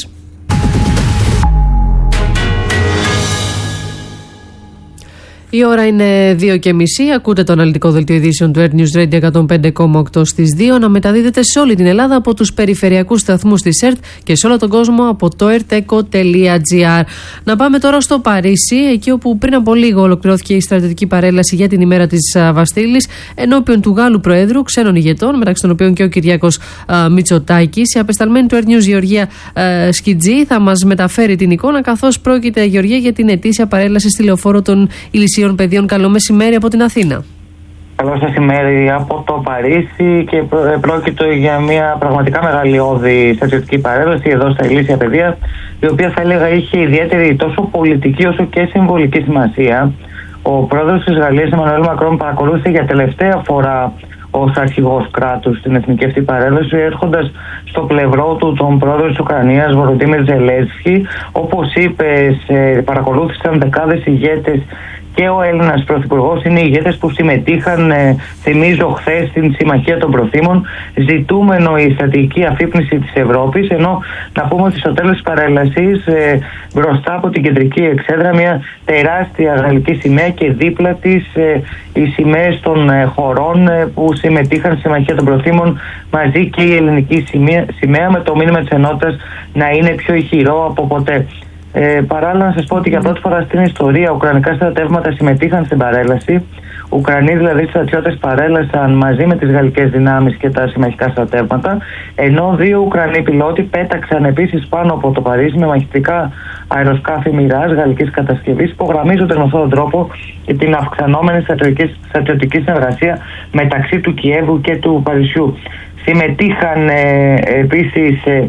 Η ώρα είναι δύο και μισή. Ακούτε το αναλυτικό δελτίο ειδήσεων του Earth News Radio εκατόν πέντε κόμμα οκτώ στις δύο να μεταδίδεται σε όλη την Ελλάδα από τους περιφερειακούς σταθμούς της ΕΡΤ και σε όλο τον κόσμο από το ερτεκο τελεία τζι άρ. Να πάμε τώρα στο Παρίσι, εκεί όπου πριν από λίγο ολοκληρώθηκε η στρατιωτική παρέλαση για την ημέρα της Βαστίλης ενώπιον του Γάλλου Προέδρου, ξένων ηγετών, μεταξύ των οποίων και ο Κυριάκος Μητσοτάκης. Η απεσταλμένη του Earth News Γεωργία α, Σκιτζή θα μας μεταφέρει την εικόνα, καθώς πρόκειται, Γεωργία, για την ετήσια παρέλαση στη λεωφόρο των Ηλυσίων Παιδίων. Καλό μεσημέρι από την Αθήνα. Καλό μεσημέρι από το Παρίσι, και πρόκειται για μια πραγματικά μεγαλειώδη στρατιωτική παρέλαση εδώ στα Ηλύσια Παιδεία, η οποία θα έλεγα είχε ιδιαίτερη τόσο πολιτική όσο και συμβολική σημασία. Ο πρόεδρος της Γαλλίας, Εμμανουέλ Μακρόν, παρακολούθησε για τελευταία φορά ως αρχηγός κράτους στην εθνική αυτή παρέλαση, έρχοντας στο πλευρό του τον πρόεδρο της Ουκρανίας, Βολοντίμιρ Ζελένσκι. Όπως είπε, παρακολούθησαν δεκάδες ηγέτες και ο Έλληνας Πρωθυπουργός. Είναι οι ηγέτες που συμμετείχαν, ε, θυμίζω, χθες στην Συμμαχία των Προθήμων, ζητούμενο η στρατηγική αφύπνιση της Ευρώπης. Ενώ να πούμε ότι στο τέλος της παρέλασης, ε, μπροστά από την κεντρική εξέδρα, μια τεράστια γαλλική σημαία και δίπλα της ε, οι σημαίες των ε, χωρών ε, που συμμετείχαν στη Συμμαχία των Προθήμων, μαζί και η ελληνική σημαία, σημαία με το μήνυμα της ενότητας να είναι πιο ηχηρό από ποτέ. Ε, παράλληλα, να σας πω ότι για πρώτη φορά στην ιστορία ουκρανικά στρατεύματα συμμετείχαν στην παρέλαση. Ουκρανοί δηλαδή στρατιώτες παρέλασαν μαζί με τις γαλλικές δυνάμεις και τα συμμαχικά στρατεύματα, ενώ δύο Ουκρανοί πιλότοι πέταξαν επίσης πάνω από το Παρίσι με μαχητικά αεροσκάφη Μιράζ γαλλικής κατασκευής, υπογραμμίζοντας με αυτόν τον τρόπο και την αυξανόμενη στρατιωτική συνεργασία μεταξύ του Κιέβου και του Παρισιού. Συμμετείχαν ε, επίσης ε,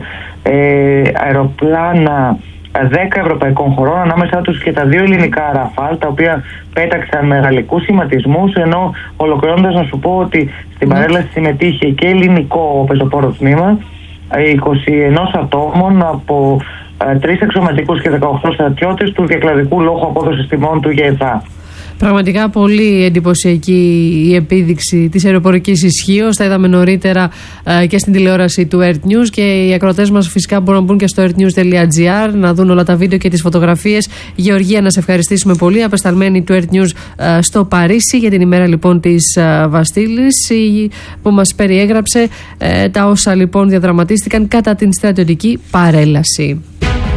ε, αεροπλάνα δέκα ευρωπαϊκών χωρών, ανάμεσά τους και τα δύο ελληνικά Ραφάλ, τα οποία πέταξαν με γαλλικούς σχηματισμούς, ενώ ολοκληρώνοντας να σου πω ότι στην παρέλαση συμμετείχε και ελληνικό πεζοπόρο τμήμα είκοσι ένα ατόμων από τρεις αξιωματικούς και δεκαοκτώ στρατιώτες του διακλαδικού λόγου απόδοσης τιμών του ΓΕΘΑ. Πραγματικά πολύ εντυπωσιακή η επίδειξη της αεροπορικής ισχύως. Τα είδαμε νωρίτερα ε, και στην τηλεόραση του Earth News, και οι ακροατές μας φυσικά μπορούν να μπουν και στο ερτ νιους τελεία τζι άρ να δουν όλα τα βίντεο και τις φωτογραφίες. Γεωργία, να σε ευχαριστήσουμε πολύ, απεσταλμένη του Earth News ε, στο Παρίσι για την ημέρα λοιπόν της ε, Βαστίλης, που μας περιέγραψε ε, τα όσα λοιπόν διαδραματίστηκαν κατά την στρατιωτική παρέλαση.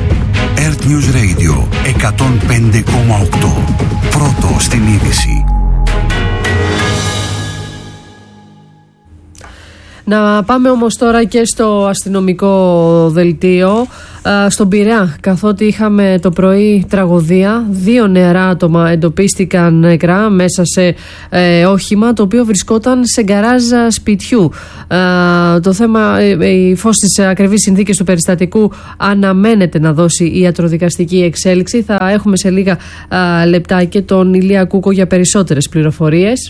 Earth News Radio εκατόν πέντε κόμμα οκτώ. Πρώτο στην είδηση. Να πάμε όμως τώρα και στο αστυνομικό δελτίο. Στον Πειραιά, καθότι είχαμε το πρωί τραγωδία, δύο νεαρά άτομα εντοπίστηκαν νεκρά μέσα σε ε, όχημα το οποίο βρισκόταν σε γκαράζ σπιτιού. Ε, το θέμα, ε, η φως της ακριβής συνθήκης του περιστατικού αναμένεται να δώσει ιατροδικαστική εξέλιξη. Θα έχουμε σε λίγα ε, λεπτά και τον Ηλία Κούκο για περισσότερες πληροφορίες.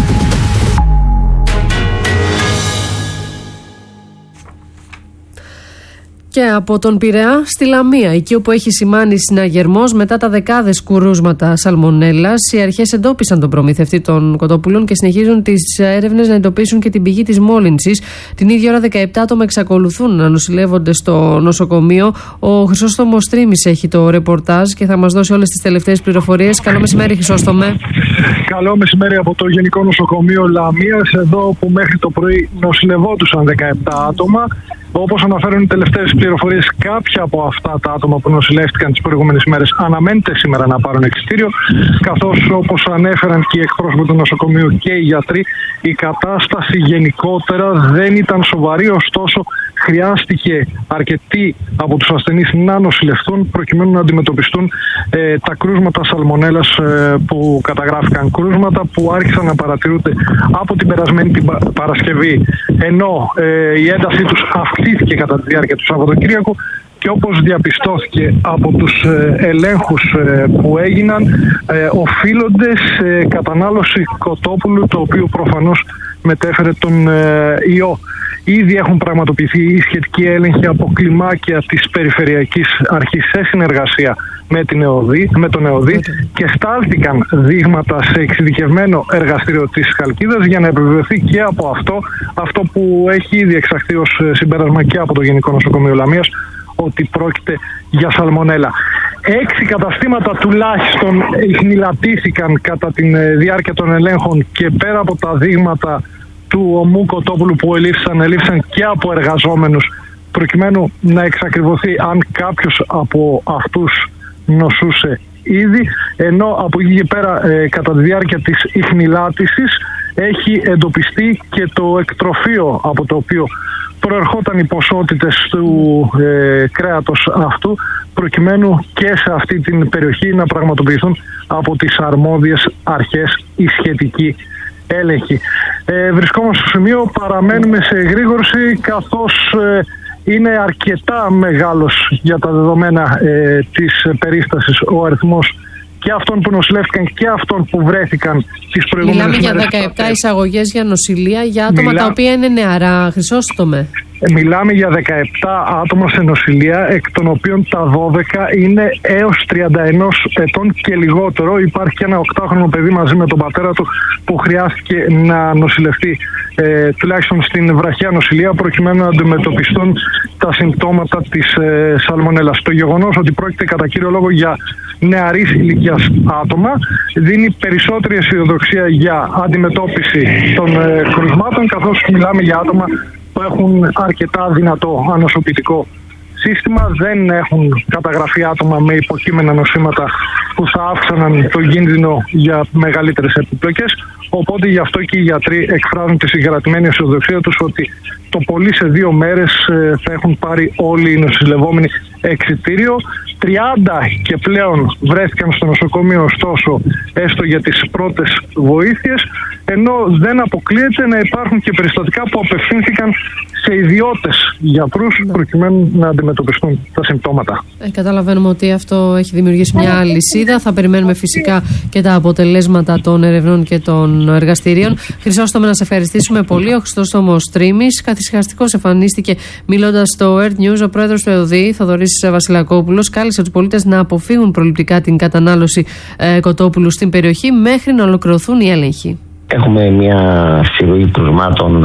Και από τον Πειραιά στη Λαμία, εκεί όπου έχει σημάνει συναγερμός μετά τα δεκάδες κουρούσματα σαλμονέλας, οι αρχές εντόπισαν τον προμηθευτή των κοτόπουλων και συνεχίζουν τις έρευνες να εντοπίσουν και την πηγή της μόλυνσης. Την ίδια ώρα δεκαεπτά άτομα εξακολουθούν να νοσηλεύονται στο νοσοκομείο. Ο Χρυσόστομος Τρίμης έχει το ρεπορτάζ και θα μας δώσει όλες τις τελευταίες πληροφορίες. Καλό μεσημέρι, Χρυσόστομε. Καλό μεσημέρι από το Γενικό Νοσοκομείο Λαμίας, εδώ που μέχρι το πρωί νοσηλευόντουσαν δεκαεπτά άτομα. Όπως αναφέρουν οι τελευταίες πληροφορίες, κάποια από αυτά τα άτομα που νοσηλεύτηκαν τις προηγούμενες ημέρες αναμένεται σήμερα να πάρουν εξιτήριο, καθώς όπως ανέφεραν και οι εκπρόσωποι του νοσοκομείου και οι γιατροί, η κατάσταση γενικότερα δεν ήταν σοβαρή, ωστόσο χρειάστηκε αρκετοί από τους ασθενείς να νοσηλευτούν προκειμένου να αντιμετωπιστούν ε, τα κρούσματα σαλμονέλας ε, που καταγράφηκαν. Κρούσματα που άρχισαν να παρατηρούνται από την περασμένη την Παρασκευή, ενώ ε, η έντασή τους αυξήθηκε κατά τη διάρκεια του Σαββατοκύριακου και όπως διαπιστώθηκε από τους ε, ελέγχους ε, που έγιναν, ε, οφείλονται σε κατανάλωση κοτόπουλου, το οποίο προφανώς μετέφερε τον ε, ιό. Ήδη έχουν πραγματοποιηθεί οι σχετικοί έλεγχοι από κλιμάκια της Περιφερειακής Αρχής σε συνεργασία με, την ΕΟΔΗ, με τον ΕΟΔΗ και στάλθηκαν δείγματα σε εξειδικευμένο εργαστήριο της Χαλκίδας για να επιβεβαιωθεί και από αυτό, αυτό που έχει ήδη εξαχθεί ως συμπέρασμα και από το Γενικό Νοσοκομείο Λαμίας, ότι πρόκειται για σαλμονέλα. Έξι καταστήματα τουλάχιστον χνηλατήθηκαν κατά τη διάρκεια των ελέγχων και πέρα από τα δείγματα του ομού κοτόπουλου που ελήφθησαν, ελήφθησαν και από εργαζόμενους προκειμένου να εξακριβωθεί αν κάποιος από αυτούς νοσούσε ήδη, ενώ από εκεί και πέρα ε, κατά τη διάρκεια της ιχνηλάτησης έχει εντοπιστεί και το εκτροφείο από το οποίο προερχόταν οι ποσότητες του ε, κρέατος αυτού, προκειμένου και σε αυτή την περιοχή να πραγματοποιηθούν από τις αρμόδιες αρχές οι σχετικοί έλεγχοι. Ε, βρισκόμαστε στο σημείο, παραμένουμε σε εγρήγορση, καθώς ε, είναι αρκετά μεγάλος για τα δεδομένα ε, της περίστασης ο αριθμός και αυτών που νοσηλεύτηκαν και αυτών που βρέθηκαν τις προηγούμενες μέρες. Μιλάμε για δεκαεπτά εισαγωγές για νοσηλεία για άτομα Μιλά... τα οποία είναι νεαρά, Χρυσόστομε. Μιλάμε για δεκαεπτά άτομα σε νοσηλεία, εκ των οποίων τα δώδεκα είναι έως τριάντα ένα ετών και λιγότερο. Υπάρχει και ένα οκτάχρονο παιδί μαζί με τον πατέρα του που χρειάστηκε να νοσηλευτεί ε, τουλάχιστον στην βραχιά νοσηλεία προκειμένου να αντιμετωπιστούν τα συμπτώματα της ε, σαλμονέλας. Το γεγονός ότι πρόκειται κατά κύριο λόγο για νεαρής ηλικίας άτομα δίνει περισσότερη αισιοδοξία για αντιμετώπιση των ε, κρουσμάτων, καθώς μιλάμε για άτομα που έχουν αρκετά δυνατό ανοσοποιητικό σύστημα, δεν έχουν καταγραφεί άτομα με υποκείμενα νοσήματα που θα αύξαναν το κίνδυνο για μεγαλύτερες επιπλοκές, οπότε γι' αυτό και οι γιατροί εκφράζουν τη συγκρατημένη αισιοδοξία τους ότι το πολύ σε δύο μέρες θα έχουν πάρει όλοι οι νοσηλευόμενοι εξιτήριο. τριάντα και πλέον βρέθηκαν στο νοσοκομείο, ωστόσο, έστω για τις πρώτες βοήθειες, ενώ δεν αποκλείεται να υπάρχουν και περιστατικά που απευθύνθηκαν σε ιδιώτες γιατρούς προκειμένου να αντιμετωπιστούν τα συμπτώματα. Ε, καταλαβαίνουμε ότι αυτό έχει δημιουργήσει μια αλυσίδα. Θα περιμένουμε φυσικά και τα αποτελέσματα των ερευνών και των εργαστηρίων. Χρυσόστομε, να σε ευχαριστήσουμε πολύ. Ο Χρυσόστομος Τρίμης καθησυχαστικός εμφανίστηκε μιλώντας στο Earth News. Ο πρόεδρος του ΕΟΔΗ, Θοδωρής Βασιλακόπουλος, κάλεσε τους πολίτες να αποφύγουν προληπτικά την κατανάλωση ε, κοτόπουλου στην περιοχή μέχρι να ολοκληρωθούν οι έλεγχοι. Έχουμε μια σειρροή κρουσμάτων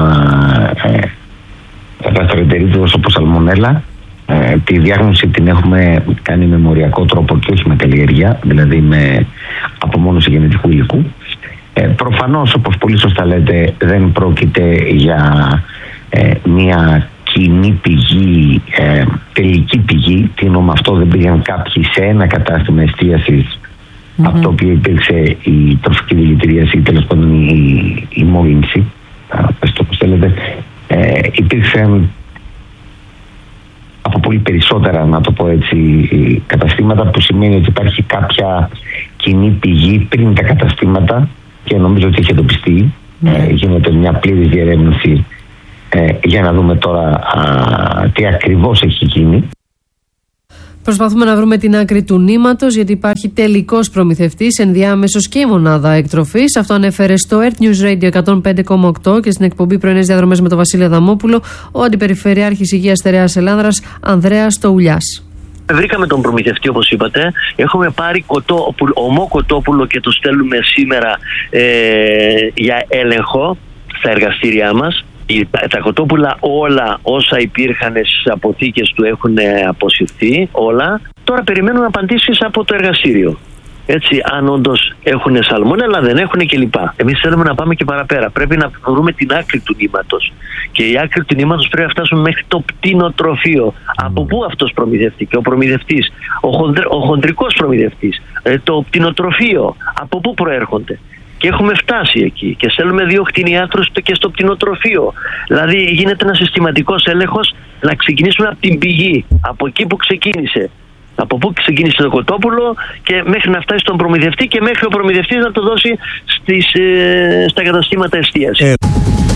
γαστροεντερίτιδος όπως σαλμονέλα. Ε, τη διάγνωση την έχουμε κάνει με μοριακό τρόπο και όχι με καλλιέργεια, δηλαδή με απομόνωση γενετικού υλικού. Ε, προφανώς, όπως πολύ σωστά λέτε, δεν πρόκειται για ε, μια κοινή πηγή, ε, τελική πηγή. Τι εννοώ με αυτό, δεν πήγαν κάποιοι σε ένα κατάστημα εστίασης mm-hmm. από το οποίο υπήρξε η τροφική δηλητηρίαση ή τέλος πάντων η, η μόλυνση, πες το όπως θέλετε, Ε, υπήρξαν από πολύ περισσότερα, να το πω έτσι, καταστήματα, που σημαίνει ότι υπάρχει κάποια κοινή πηγή πριν τα καταστήματα και νομίζω ότι έχει εντοπιστεί. Mm. Ε, γίνεται μια πλήρης διερεύνηση ε, για να δούμε τώρα α, τι ακριβώς έχει γίνει. Προσπαθούμε να βρούμε την άκρη του νήματος, γιατί υπάρχει τελικός προμηθευτής, ενδιάμεσος και η μονάδα εκτροφής. Αυτό ανέφερε στο Earth News Radio εκατόν πέντε κόμμα οκτώ και στην εκπομπή Πρωινές Διαδρομές με τον Βασίλη Αδαμόπουλο, ο Αντιπεριφερειάρχης Υγείας Στερεάς Ελλάδρας, Ανδρέας Τοουλιάς. Βρήκαμε τον προμηθευτή, όπως είπατε. Έχουμε πάρει κοτόπουλο, ομό κοτόπουλο και το στέλνουμε σήμερα ε, για έλεγχο στα εργαστήριά μας. Τα κοτόπουλα όλα όσα υπήρχαν στις αποθήκες του έχουν αποσυρθεί όλα. Τώρα περιμένουν απαντήσεις από το εργαστήριο. Έτσι, αν όντως έχουν σαλμόνελα, δεν έχουν κλπ. Εμείς θέλουμε να πάμε και παραπέρα. Πρέπει να βρούμε την άκρη του νήματος. Και η άκρη του νήματος πρέπει να φτάσουμε μέχρι το πτηνοτροφείο. Mm. Από πού αυτός προμηθευτεί, ο προμηθευτής, ο, χοντρ, ο χοντρικός προμηθευτής, ε, το πτηνοτροφείο, από πού προέρχονται. Και έχουμε φτάσει εκεί και στέλνουμε δύο κτηνιάτρους και στο πτηνοτροφείο. Δηλαδή γίνεται ένα συστηματικός έλεγχος, να ξεκινήσουμε από την πηγή, από εκεί που ξεκίνησε. Από πού ξεκίνησε το κοτόπουλο και μέχρι να φτάσει στον προμηθευτή και μέχρι ο προμηθευτής να το δώσει στις, ε, στα καταστήματα εστίασης. Ε.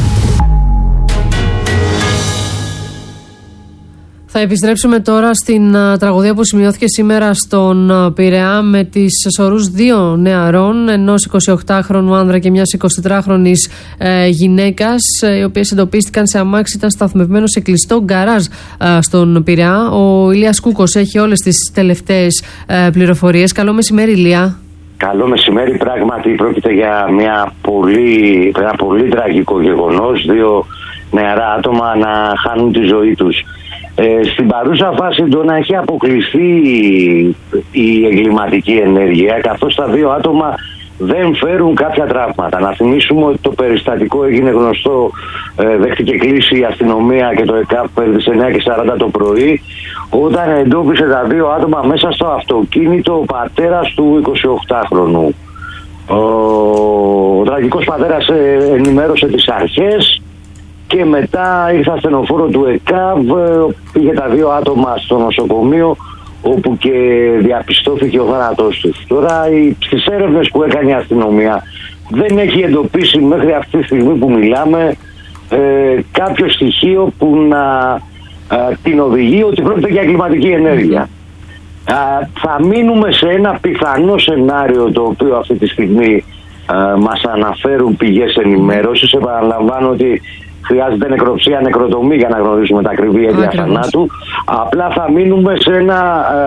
Θα επιστρέψουμε τώρα στην uh, τραγωδία που σημειώθηκε σήμερα στον uh, Πειραιά με τις σωρούς δύο νεαρών, ενός εικοσιοκτάχρονου άνδρα και μιας εικοσιτετράχρονης uh, γυναίκας, uh, οι οποίες εντοπίστηκαν σε αμάξι, ήταν σταθμευμένο σε κλειστό γκαράζ uh, στον Πειραιά. Ο Ηλίας Κούκος έχει όλες τις τελευταίες uh, πληροφορίες. Καλό μεσημέρι, Ηλία. Καλό μεσημέρι. Πράγματι πρόκειται για μια πολύ, ένα πολύ τραγικό γεγονός. Δύο νεαρά άτομα να χάνουν τη ζωή τους. Ε, στην παρούσα φάση το να έχει αποκλειστεί η εγκληματική ενέργεια, καθώς τα δύο άτομα δεν φέρουν κάποια τραύματα. Να θυμίσουμε ότι το περιστατικό έγινε γνωστό, ε, δέχτηκε κλήση η αστυνομία και το ΕΚΑΠ στις εννιά και σαράντα το πρωί, όταν εντόπισε τα δύο άτομα μέσα στο αυτοκίνητο ο πατέρας του εικοσιοκτάχρονου. Ο, ο τραγικός πατέρας ε, ενημέρωσε τις αρχές και μετά ήρθε ασθενοφόρο του ΕΚΑΒ, πήγε τα δύο άτομα στο νοσοκομείο, όπου και διαπιστώθηκε ο θάνατός τους. Τώρα στις έρευνες που έκανε η αστυνομία δεν έχει εντοπίσει μέχρι αυτή τη στιγμή που μιλάμε ε, κάποιο στοιχείο που να ε, την οδηγεί ότι πρόκειται για εγκληματική ενέργεια. Ε, θα μείνουμε σε ένα πιθανό σενάριο, το οποίο αυτή τη στιγμή ε, μας αναφέρουν πηγές ενημέρωσης. Επαναλαμβάνω ότι χρειάζεται νεκροψία, νεκροτομή για να γνωρίσουμε τα ακριβή αίτια θανάτου. Απλά θα μείνουμε σε, ένα,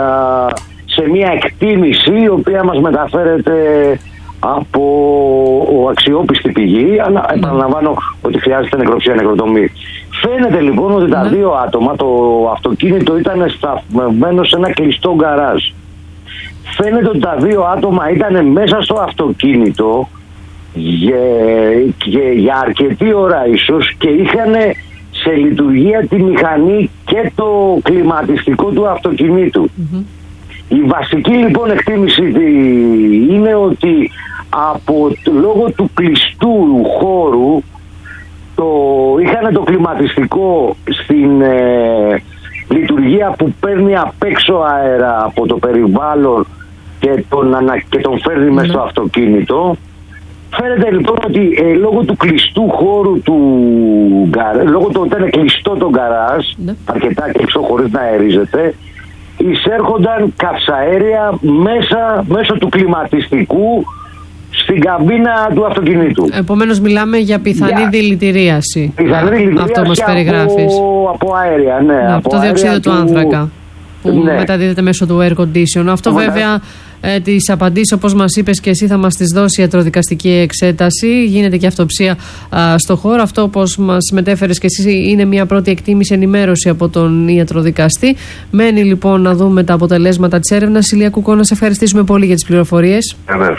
σε μια εκτίμηση η οποία μας μεταφέρεται από αξιόπιστη πηγή. Αλλά επαναλαμβάνω ότι χρειάζεται νεκροψία, νεκροτομή. Φαίνεται λοιπόν ότι τα δύο άτομα, το αυτοκίνητο ήταν σταθμευμένο σε ένα κλειστό γκαράζ. Φαίνεται ότι τα δύο άτομα ήταν μέσα στο αυτοκίνητο για, για, για αρκετή ώρα ίσως και είχαν σε λειτουργία τη μηχανή και το κλιματιστικό του αυτοκινήτου. Mm-hmm. Η βασική λοιπόν εκτίμηση είναι ότι από, λόγω του κλειστού χώρου το, είχαν το κλιματιστικό στην ε, λειτουργία που παίρνει απ' έξω αέρα από το περιβάλλον και τον, και τον φέρνει mm-hmm. μέσα στο αυτοκίνητο. Φαίνεται λοιπόν ότι ε, λόγω του κλειστού χώρου του γκαράζ, λόγω του ότι ήταν κλειστό το γκαράζ, ναι. αρκετά κλειστό χωρίς να αερίζεται, εισέρχονταν καυσαέρια μέσα, μέσω του κλιματιστικού στην καμπίνα του αυτοκινήτου. Επομένως μιλάμε για πιθανή για... δηλητηρίαση. Πιθανή δηλητηρίαση. Αυτό μας περιγράφεις. Από, από αέρια, ναι. ναι από το διοξείδιο του άνθρακα που ναι. μεταδίδεται μέσω του air condition. Αυτό Μετά... βέβαια ε, τις απαντήσεις, όπως μας είπες και εσύ, θα μας τις δώσει η ιατροδικαστική εξέταση. Γίνεται και αυτοψία α, στο χώρο. Αυτό, όπως μας μετέφερες και εσύ, είναι μια πρώτη εκτίμηση, ενημέρωση από τον ιατροδικαστή. Μένει λοιπόν να δούμε τα αποτελέσματα της έρευνας. Ηλία Κουκό, να σε ευχαριστήσουμε πολύ για τις πληροφορίες. Yeah,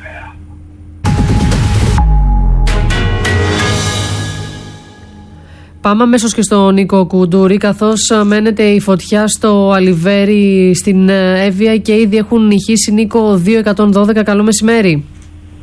Πάμε αμέσως και στον Νίκο Κουντούρη, καθώς μένεται η φωτιά στο Αλιβέρι στην Εύβοια και ήδη έχουν νυχήσει, Νίκο, δύο εκατόν δώδεκα. Καλό μεσημέρι.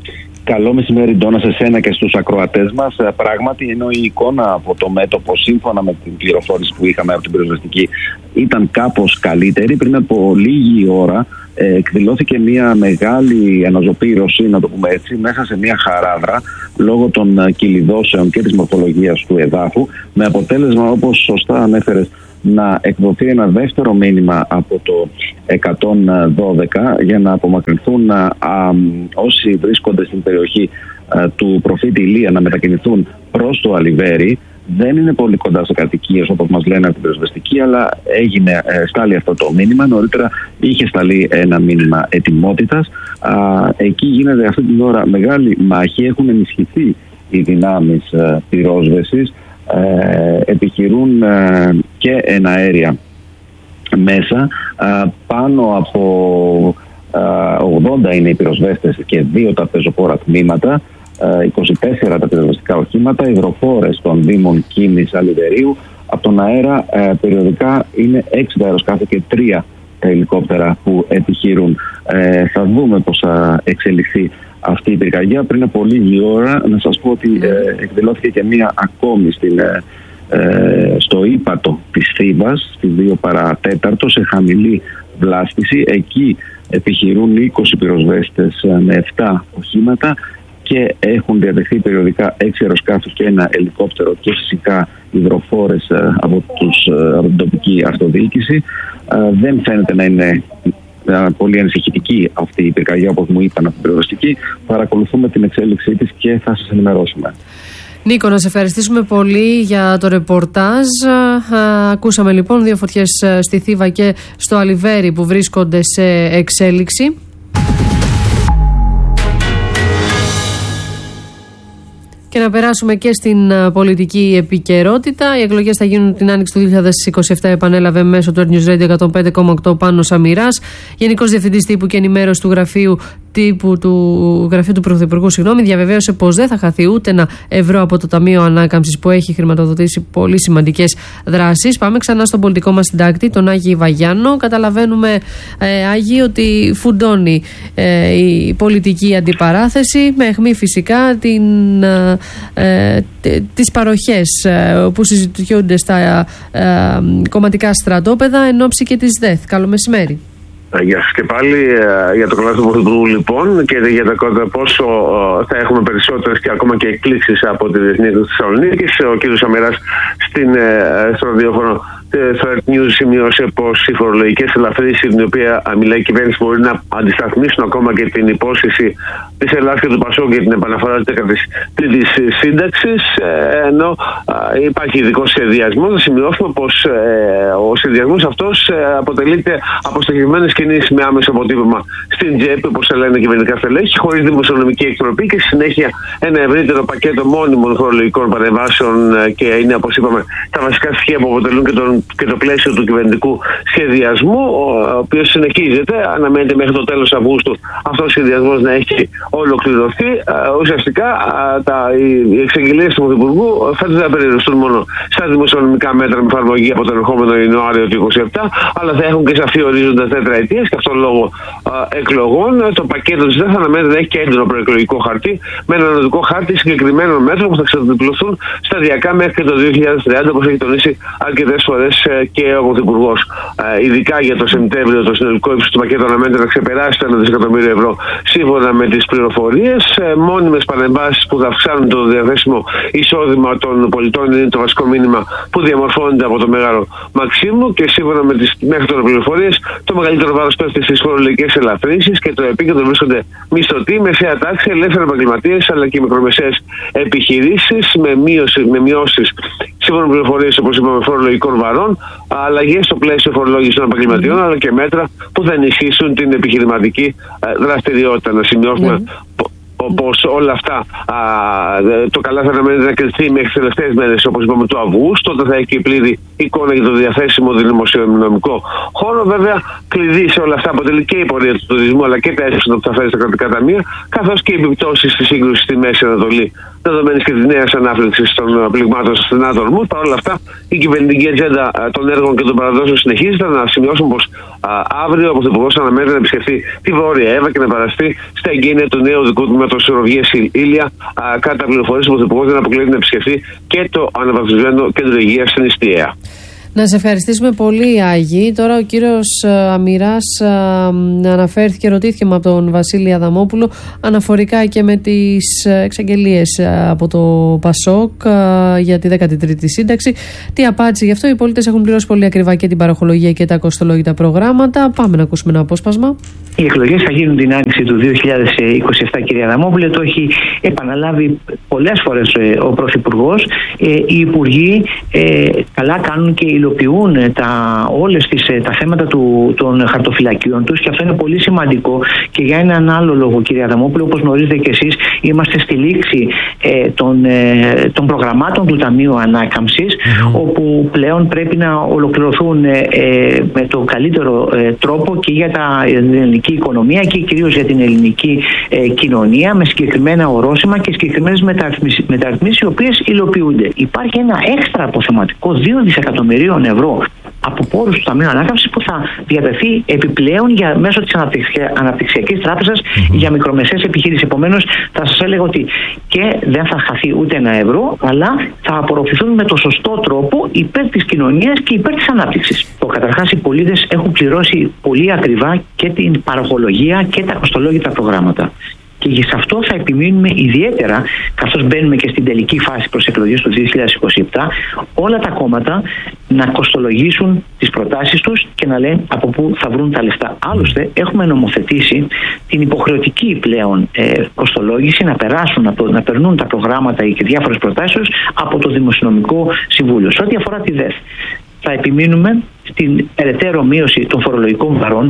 Καλό μεσημέρι, Ντόνα, σε σένα και στους ακροατές μας. Πράγματι, ενώ η εικόνα από το μέτωπο, σύμφωνα με την πληροφόρηση που είχαμε από την πυροσβεστική, ήταν κάπως καλύτερη, πριν από λίγη ώρα ε, εκδηλώθηκε μια μεγάλη αναζωπήρωση, να το πούμε έτσι, μέσα σε μια χαράδρα, λόγω των κυλιδώσεων και της μορφολογίας του εδάφου, με αποτέλεσμα, όπως σωστά ανέφερες, να εκδοθεί ένα δεύτερο μήνυμα από το εκατόν δώδεκα για να απομακρυνθούν α, α, όσοι βρίσκονται στην περιοχή α, του προφήτη Ηλία, να μετακινηθούν προς το Αλιβέρι. Δεν είναι πολύ κοντά σε κατοικίες όπως μας λένε από την πυροσβεστική, αλλά έγινε, ε, στάλει αυτό το μήνυμα. Νωρίτερα είχε σταλεί ένα μήνυμα ετοιμότητας. Α, εκεί γίνεται αυτή την ώρα μεγάλη μάχη. Έχουν ενισχυθεί οι δυνάμεις ε, πυρόσβεσης. Ε, επιχειρούν ε, και εναέρια μέσα. Ε, πάνω από ε, ογδόντα είναι οι πυροσβέστες και δύο τα πεζοπόρα τμήματα, ε, είκοσι τέσσερα τα πυροσβεστικά οχήματα, υδροφόρες των Δήμων Κίνης, Αλιβερίου. Από τον αέρα ε, περιοδικά είναι έξι τα αεροσκάφη και τρία τα ελικόπτερα που επιχειρούν. Ε, θα δούμε πώς θα εξελιχθεί αυτή η πυρκαγιά. Πριν από λίγη ώρα να σας πω ότι ε, εκδηλώθηκε και μία ακόμη στην, ε, ε, στο ύπατο της Θήβας, στις δύο παρατέταρτο, σε χαμηλή βλάστηση. Εκεί επιχειρούν είκοσι πυροσβέστες ε, με επτά οχήματα και έχουν διατεθεί περιοδικά έξι αεροσκάφη και ένα ελικόπτερο και φυσικά υδροφόρες ε, από, τους, ε, από την τοπική αυτοδιοίκηση. Ε, δεν φαίνεται να είναι πολύ ανησυχητική αυτή η πυρκαγιά, όπως μου είπαν από την πυροσβεστική. Παρακολουθούμε την εξέλιξή της και θα σας ενημερώσουμε. Νίκο, να σε ευχαριστήσουμε πολύ για το ρεπορτάζ. Ακούσαμε λοιπόν δύο φωτιές στη Θήβα και στο Αλιβέρι που βρίσκονται σε εξέλιξη. Και να περάσουμε και στην πολιτική επικαιρότητα. Οι εκλογές θα γίνουν την άνοιξη του δύο χιλιάδες είκοσι επτά, επανέλαβε μέσω του News Radio εκατόν πέντε κόμμα οκτώ Πάνος Σαμυράς, Γενικός Διευθυντής Τύπου και Ενημέρωση του Γραφείου Τύπου του Γραφείου του Πρωθυπουργού. Συγγνώμη, διαβεβαίωσε πως δεν θα χαθεί ούτε ένα ευρώ από το Ταμείο Ανάκαμψης που έχει χρηματοδοτήσει πολύ σημαντικές δράσεις. Πάμε ξανά στον πολιτικό μας συντάκτη, τον Άγη Βαγιάννο. Καταλαβαίνουμε, ε, Άγη, ότι φουντώνει ε, η πολιτική αντιπαράθεση, με αιχμή φυσικά την. Ε, Ε, τις παροχές ε, που συζητιούνται στα ε, κομματικά στρατόπεδα εν ώψη και της ΔΕΘ. Καλό μεσημέρι. Γεια σας και πάλι. Για το κομμάτι του Πρωθυπουργού λοιπόν και για το πόσο θα έχουμε περισσότερες και ακόμα και εκπλήξεις από τη Διεθνή Έκδοση της Θεσσαλονίκης. Ο κ. Σαμυράς στην, στο ραδιόφωνο Threat News σημείωσε πως οι φορολογικές ελαφρύσεις, την οποία μιλάει η κυβέρνηση, μπορεί να αντισταθμίσουν ακόμα και την υπόσχεση της Ελλάδας και του Πασόκ για την επαναφορά της τρίτης σύνταξης, ενώ υπάρχει ειδικό σχεδιασμό. Να σημειώσουμε πως ο σχεδιασμός αυτός αποτελείται από στοχευμένες κινήσεις με άμεσο αποτύπωμα στην τσέπη, όπως λένε κυβερνητικά στελέχη, χωρίς δημοσιονομική εκτροπή και συνέχεια ένα ευρύτερο πακέτο μόνιμων φορολογικών παρεμβάσεων, και είναι, όπως είπαμε, τα βασικά στοιχεία που αποτελούν και, τον, και το πλαίσιο του κυβερνητικού σχεδιασμού, ο οποίος συνεχίζεται. Αναμένεται μέχρι το τέλος Αυγούστου αυτός ο σχεδιασμός να έχει ολοκληρωθεί. Ουσιαστικά τα, οι εξαγγελίες του Πρωθυπουργού φέτος δεν περιοριστούν μόνο στα δημοσιονομικά μέτρα με εφαρμογή από τον ερχόμενο Ιανουάριο του είκοσι επτά, αλλά θα έχουν και σαφή ορίζοντα τετραετίας, και αυτό λόγω α, εκλογών. Το πακέτο της ΔΕΘ αναμένεται να έχει και έντονο προεκλογικό χαρτί, με ένα οδικό χάρτη συγκεκριμένων μέτρων που θα ξεδιπλωθούν σταδιακά μέχρι και το δύο χιλιάδες τριάντα, όπως έχει τονίσει αρκετές φορές και ο Πρωθυπουργός. Ειδικά για το Σεπτέμβριο, το συνολικό ύψος του πακέτου αναμένεται να ξεπεράσει το ένα δισεκατομμύριο ευρώ, σύμφωνα με τις πληροφορίες. Μόνιμες παρεμβάσεις που θα αυξάνουν το διαθέσιμο εισόδημα των πολιτών είναι το βασικό μήνυμα που διαμορφώνεται από το Μέγαρο Μαξίμου, και σύμφωνα με τις μέχρι τώρα πληροφορίες, το μεγαλύτερο βάρος πέφτει στις φορολογικές ελαφρύνσεις και το επίκεντρο βρίσκονται μισθωτοί, μεσαία τάξη, ελεύθεροι επαγγελματίες αλλά και μικρομεσαίες επιχειρήσεις, με, μείωση, με μειώσεις σύμφωνα με πληροφορίες, όπως είπαμε, φορολογικών βαρών, αλλαγές στο πλαίσιο φορολόγησης των επαγγελματιών, αλλά και μέτρα που θα ενισχύσουν την επιχειρηματική δραστηριότητα. Να σημειώσουμε πως όλα αυτά α, το καλά θα αναμένεται να κρυφθεί μέχρι τις τελευταίες μέρες, όπως είπαμε, του Αυγούστου. Τότε θα έχει και πλήρη εικόνα για το διαθέσιμο δημοσιονομικό χώρο. Βέβαια, κλειδί σε όλα αυτά αποτελεί και η πορεία του τουρισμού, αλλά και τα έσοδα που θα φέρει στα κρατικά ταμεία, καθώς και οι επιπτώσεις της σύγκρουσης στη Μέση Ανατολή, δεδομένης και της νέας ανάφλεξης των πληγμάτων στο στενά του Ορμούζ. Παρ' όλα αυτά, η κυβερνητική ατζέντα των έργων και των παραδόσεων συνεχίζεται. Να σημειώσουμε πως Αύριο ο Πρωθυπουργός αναμένεται να επισκεφθεί τη Βόρεια Εύα και να παραστεί στα εγγένεια του νέου δικού τμήματος Rovιές Ήλια. Κατά πληροφορίες, ο Πρωθυπουργός δεν αποκλείεται να επισκεφθεί και το αναβαθμισμένο κέντρο υγείας στην Ιστία. Να σε ευχαριστήσουμε πολύ, Άγη. Τώρα ο κύριος Αμυράς αναφέρθηκε, ρωτήθηκε από τον Βασίλη Αδαμόπουλο αναφορικά και με τις εξαγγελίες από το ΠΑΣΟΚ για τη δέκατη τρίτη σύνταξη. Τι απάντησε γι' αυτό? Οι πολίτες έχουν πληρώσει πολύ ακριβά και την παροχολογία και τα κοστολόγητα προγράμματα. Πάμε να ακούσουμε ένα απόσπασμα. Οι εκλογές θα γίνουν την άνοιξη του δύο χιλιάδες είκοσι επτά, κυρία Αδαμόπουλε. Το έχει επαναλάβει πολλές φορές ο Πρωθυπουργός. Οι Υπουργοί καλά κάνουν και υλοποιούν τα, όλες τις, τα θέματα του, των χαρτοφυλακίων τους, και αυτό είναι πολύ σημαντικό και για έναν άλλο λόγο, κυρία Αδαμόπουλε. Όπως γνωρίζετε και εσείς, είμαστε στη λήξη ε, των, ε, των προγραμμάτων του Ταμείου Ανάκαμψης, mm-hmm. όπου πλέον πρέπει να ολοκληρωθούν ε, ε, με το καλύτερο ε, τρόπο και για τα, την ελληνική οικονομία και κυρίως για την ελληνική ε, κοινωνία, με συγκεκριμένα ορόσημα και συγκεκριμένες μεταρρυθμίσεις οι οποίες υλοποιούνται. Υπάρχει ένα έξτρα αποθεματικό δύο δισεκατομμυρίων ευρώ από πόρους του Ταμείου Ανάκαμψης που θα διατεθεί επιπλέον για, μέσω της Αναπτυξιακής Τράπεζας mm-hmm. για μικρομεσαίες επιχειρήσεις. Επομένως, θα σας έλεγα ότι και δεν θα χαθεί ούτε ένα ευρώ, αλλά θα απορροφηθούν με το σωστό τρόπο υπέρ της κοινωνίας και υπέρ της ανάπτυξης. Το καταρχάς, οι πολίτες έχουν πληρώσει πολύ ακριβά και την παροχολογία και τα κοστολόγητα προγράμματα. Και σε αυτό θα επιμείνουμε ιδιαίτερα, καθώς μπαίνουμε και στην τελική φάση προς εκλογές του δύο χιλιάδες είκοσι επτά, όλα τα κόμματα να κοστολογήσουν τις προτάσεις τους και να λένε από πού θα βρουν τα λεφτά. Άλλωστε, έχουμε νομοθετήσει την υποχρεωτική πλέον ε, κοστολόγηση, να περάσουν, να, να περνούν τα προγράμματα και διάφορες προτάσεις από το Δημοσιονομικό Συμβούλιο. Σε ό,τι αφορά τη ΔΕΘ, θα επιμείνουμε στην περαιτέρω μείωση των φορολογικών βαρών.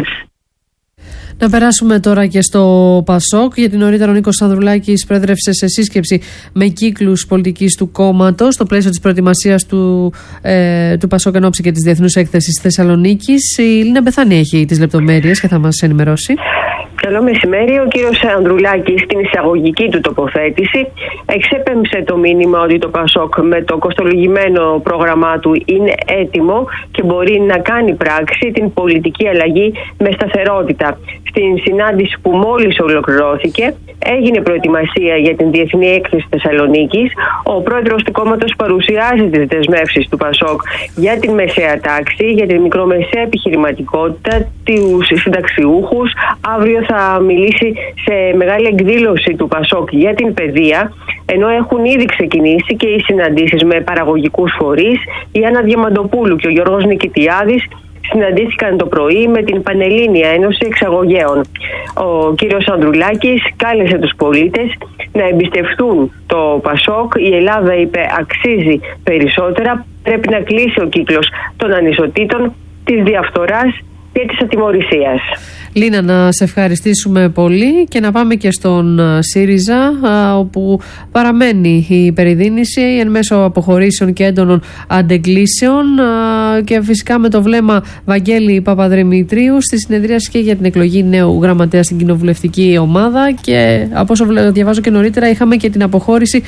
Να περάσουμε τώρα και στο ΠΑΣΟΚ, γιατί νωρίτερα ο Νίκος Ανδρουλάκης προέδρευσε σε σύσκεψη με κύκλους πολιτικής του κόμματος στο πλαίσιο της προετοιμασίας του, ε, του ΠΑΣΟΚ εν ώψη και της Διεθνούς Έκθεσης Θεσσαλονίκης. Η Λίνα Μπεθάνη έχει τις λεπτομέρειες και θα μας ενημερώσει. Καλό μεσημέρι. Ο κύριος Ανδρουλάκης στην εισαγωγική του τοποθέτηση εξέπεμψε το μήνυμα ότι το ΠΑΣΟΚ με το κοστολογημένο πρόγραμμά του είναι έτοιμο και μπορεί να κάνει πράξη την πολιτική αλλαγή με σταθερότητα. Στην συνάντηση που μόλις ολοκληρώθηκε έγινε προετοιμασία για την Διεθνή Έκθεση Θεσσαλονίκης. Ο πρόεδρος του κόμματος παρουσιάζει τις δεσμεύσεις του ΠΑΣΟΚ για την μεσαία τάξη, για την μικρομεσαία επιχειρηματικότητα, τους συνταξιούχους. Αύριο θα μιλήσει σε μεγάλη εκδήλωση του ΠΑΣΟΚ για την παιδεία, ενώ έχουν ήδη ξεκινήσει και οι συναντήσεις με παραγωγικούς φορείς. Η Άννα Διαμαντοπούλου και ο Γιώργος Νικητιάδης συναντήθηκαν το πρωί με την Πανελλήνια Ένωση Εξαγωγέων. Ο κύριος Ανδρουλάκης κάλεσε τους πολίτες να εμπιστευτούν το ΠΑΣΟΚ. Η Ελλάδα, είπε, αξίζει περισσότερα. Πρέπει να κλείσει ο κύκλος των ανισοτήτων, της διαφθοράς και της ατιμωρησίας. Λίνα, να σε ευχαριστήσουμε πολύ και να πάμε και στον ΣΥΡΙΖΑ, όπου παραμένει η περιδίνηση εν μέσω αποχωρήσεων και έντονων αντεγκλήσεων, και φυσικά με το βλέμμα Βαγγέλη Παπαδημητρίου στη συνεδρίαση και για την εκλογή νέου γραμματέα στην κοινοβουλευτική ομάδα. Και από όσο διαβάζω και νωρίτερα, είχαμε και την αποχώρηση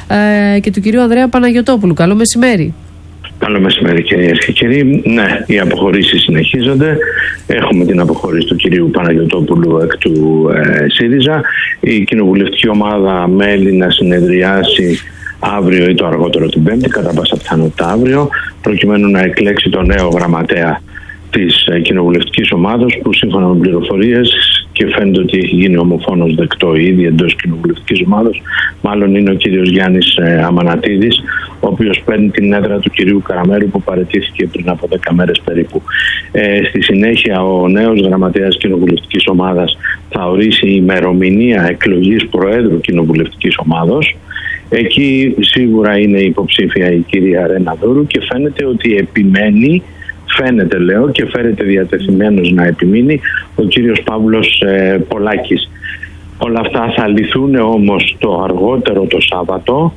ε, και του κυρίου Ανδρέα Παναγιωτόπουλου. Καλό μεσημέρι. Καλό μεσημέρι, κυρίες και κύριοι. Ναι, οι αποχωρήσεις συνεχίζονται. Έχουμε την αποχώρηση του κυρίου Παναγιωτόπουλου εκ του ε, ΣΥΡΙΖΑ. Η κοινοβουλευτική ομάδα μέλη να συνεδριάσει αύριο ή το αργότερο την Πέμπτη, κατά πάσα πιθανότητα αύριο, προκειμένου να εκλέξει το νέο γραμματέα της ε, κοινοβουλευτικής ομάδας, που σύμφωνα με πληροφορίες, και φαίνεται ότι έχει γίνει ομοφόνος δεκτό ήδη εντός κοινοβουλευτικής ομάδας, μάλλον είναι ο κύριος Γιάννης ε, Αμανατίδης, ο οποίος παίρνει την έδρα του κυρίου Καραμέρου, που παραιτήθηκε πριν από δέκα μέρες περίπου. Ε, στη συνέχεια, ο νέος γραμματέας κοινοβουλευτικής ομάδας θα ορίσει ημερομηνία εκλογής Προέδρου κοινοβουλευτικής ομάδος. Εκεί σίγουρα είναι υποψήφια η κυρία Ρένα Δούρου και φαίνεται ότι επιμένει, φαίνεται λέω και φέρεται διατεθειμένος να επιμείνει, ο κύριος Παύλος ε, Πολάκης. Όλα αυτά θα λυθούν όμως το αργότερο το Σάββατο,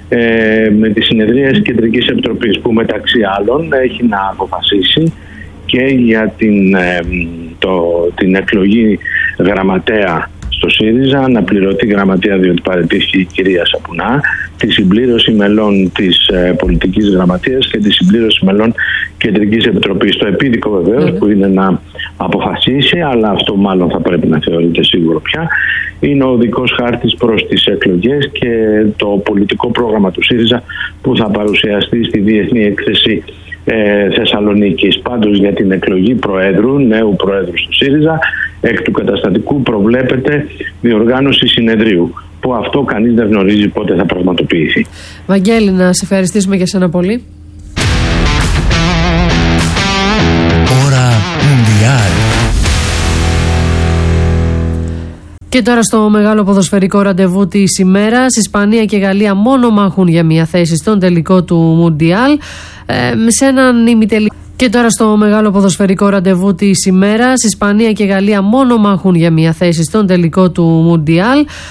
Ε, με τη συνεδρία της Κεντρικής Επιτροπής, που μεταξύ άλλων έχει να αποφασίσει και για την, ε, το, την εκλογή γραμματέα στο ΣΥΡΙΖΑ, να πληρωθεί γραμματεία διότι παραιτήθηκε η κυρία Σαπουνά, τη συμπλήρωση μελών της ε, πολιτικής γραμματείας και τη συμπλήρωση μελών κεντρικής επιτροπής. Το επίδικο βεβαίως mm. που είναι να αποφασίσει, αλλά αυτό μάλλον θα πρέπει να θεωρείται σίγουρο πια, είναι ο οδικός χάρτης προς τις εκλογές και το πολιτικό πρόγραμμα του ΣΥΡΙΖΑ που θα παρουσιαστεί στη Διεθνή Έκθεση ε, Θεσσαλονίκης. Πάντως για την εκλογή προέδρου, νέου προέδρου του ΣΥΡΙΖΑ, εκ του καταστατικού προβλέπεται διοργάνωση συνεδρίου, που αυτό κανείς δεν γνωρίζει πότε θα πραγματοποιηθεί. Βαγγέλη, να σε ευχαριστήσουμε για σένα πολύ. Ώρα Μουντιάλ. Και τώρα στο μεγάλο ποδοσφαιρικό ραντεβού της ημέρας, Ισπανία και Γαλλία μόνο μάχουν για μια θέση στον τελικό του Μουντιάλ. Ε, σε έναν ημιτελικό. Και τώρα στο μεγάλο ποδοσφαιρικό ραντεβού της ημέρας, Ισπανία και Γαλλία μόνο μάχουν για μια θέση στον τελικό του Μουντιάλ.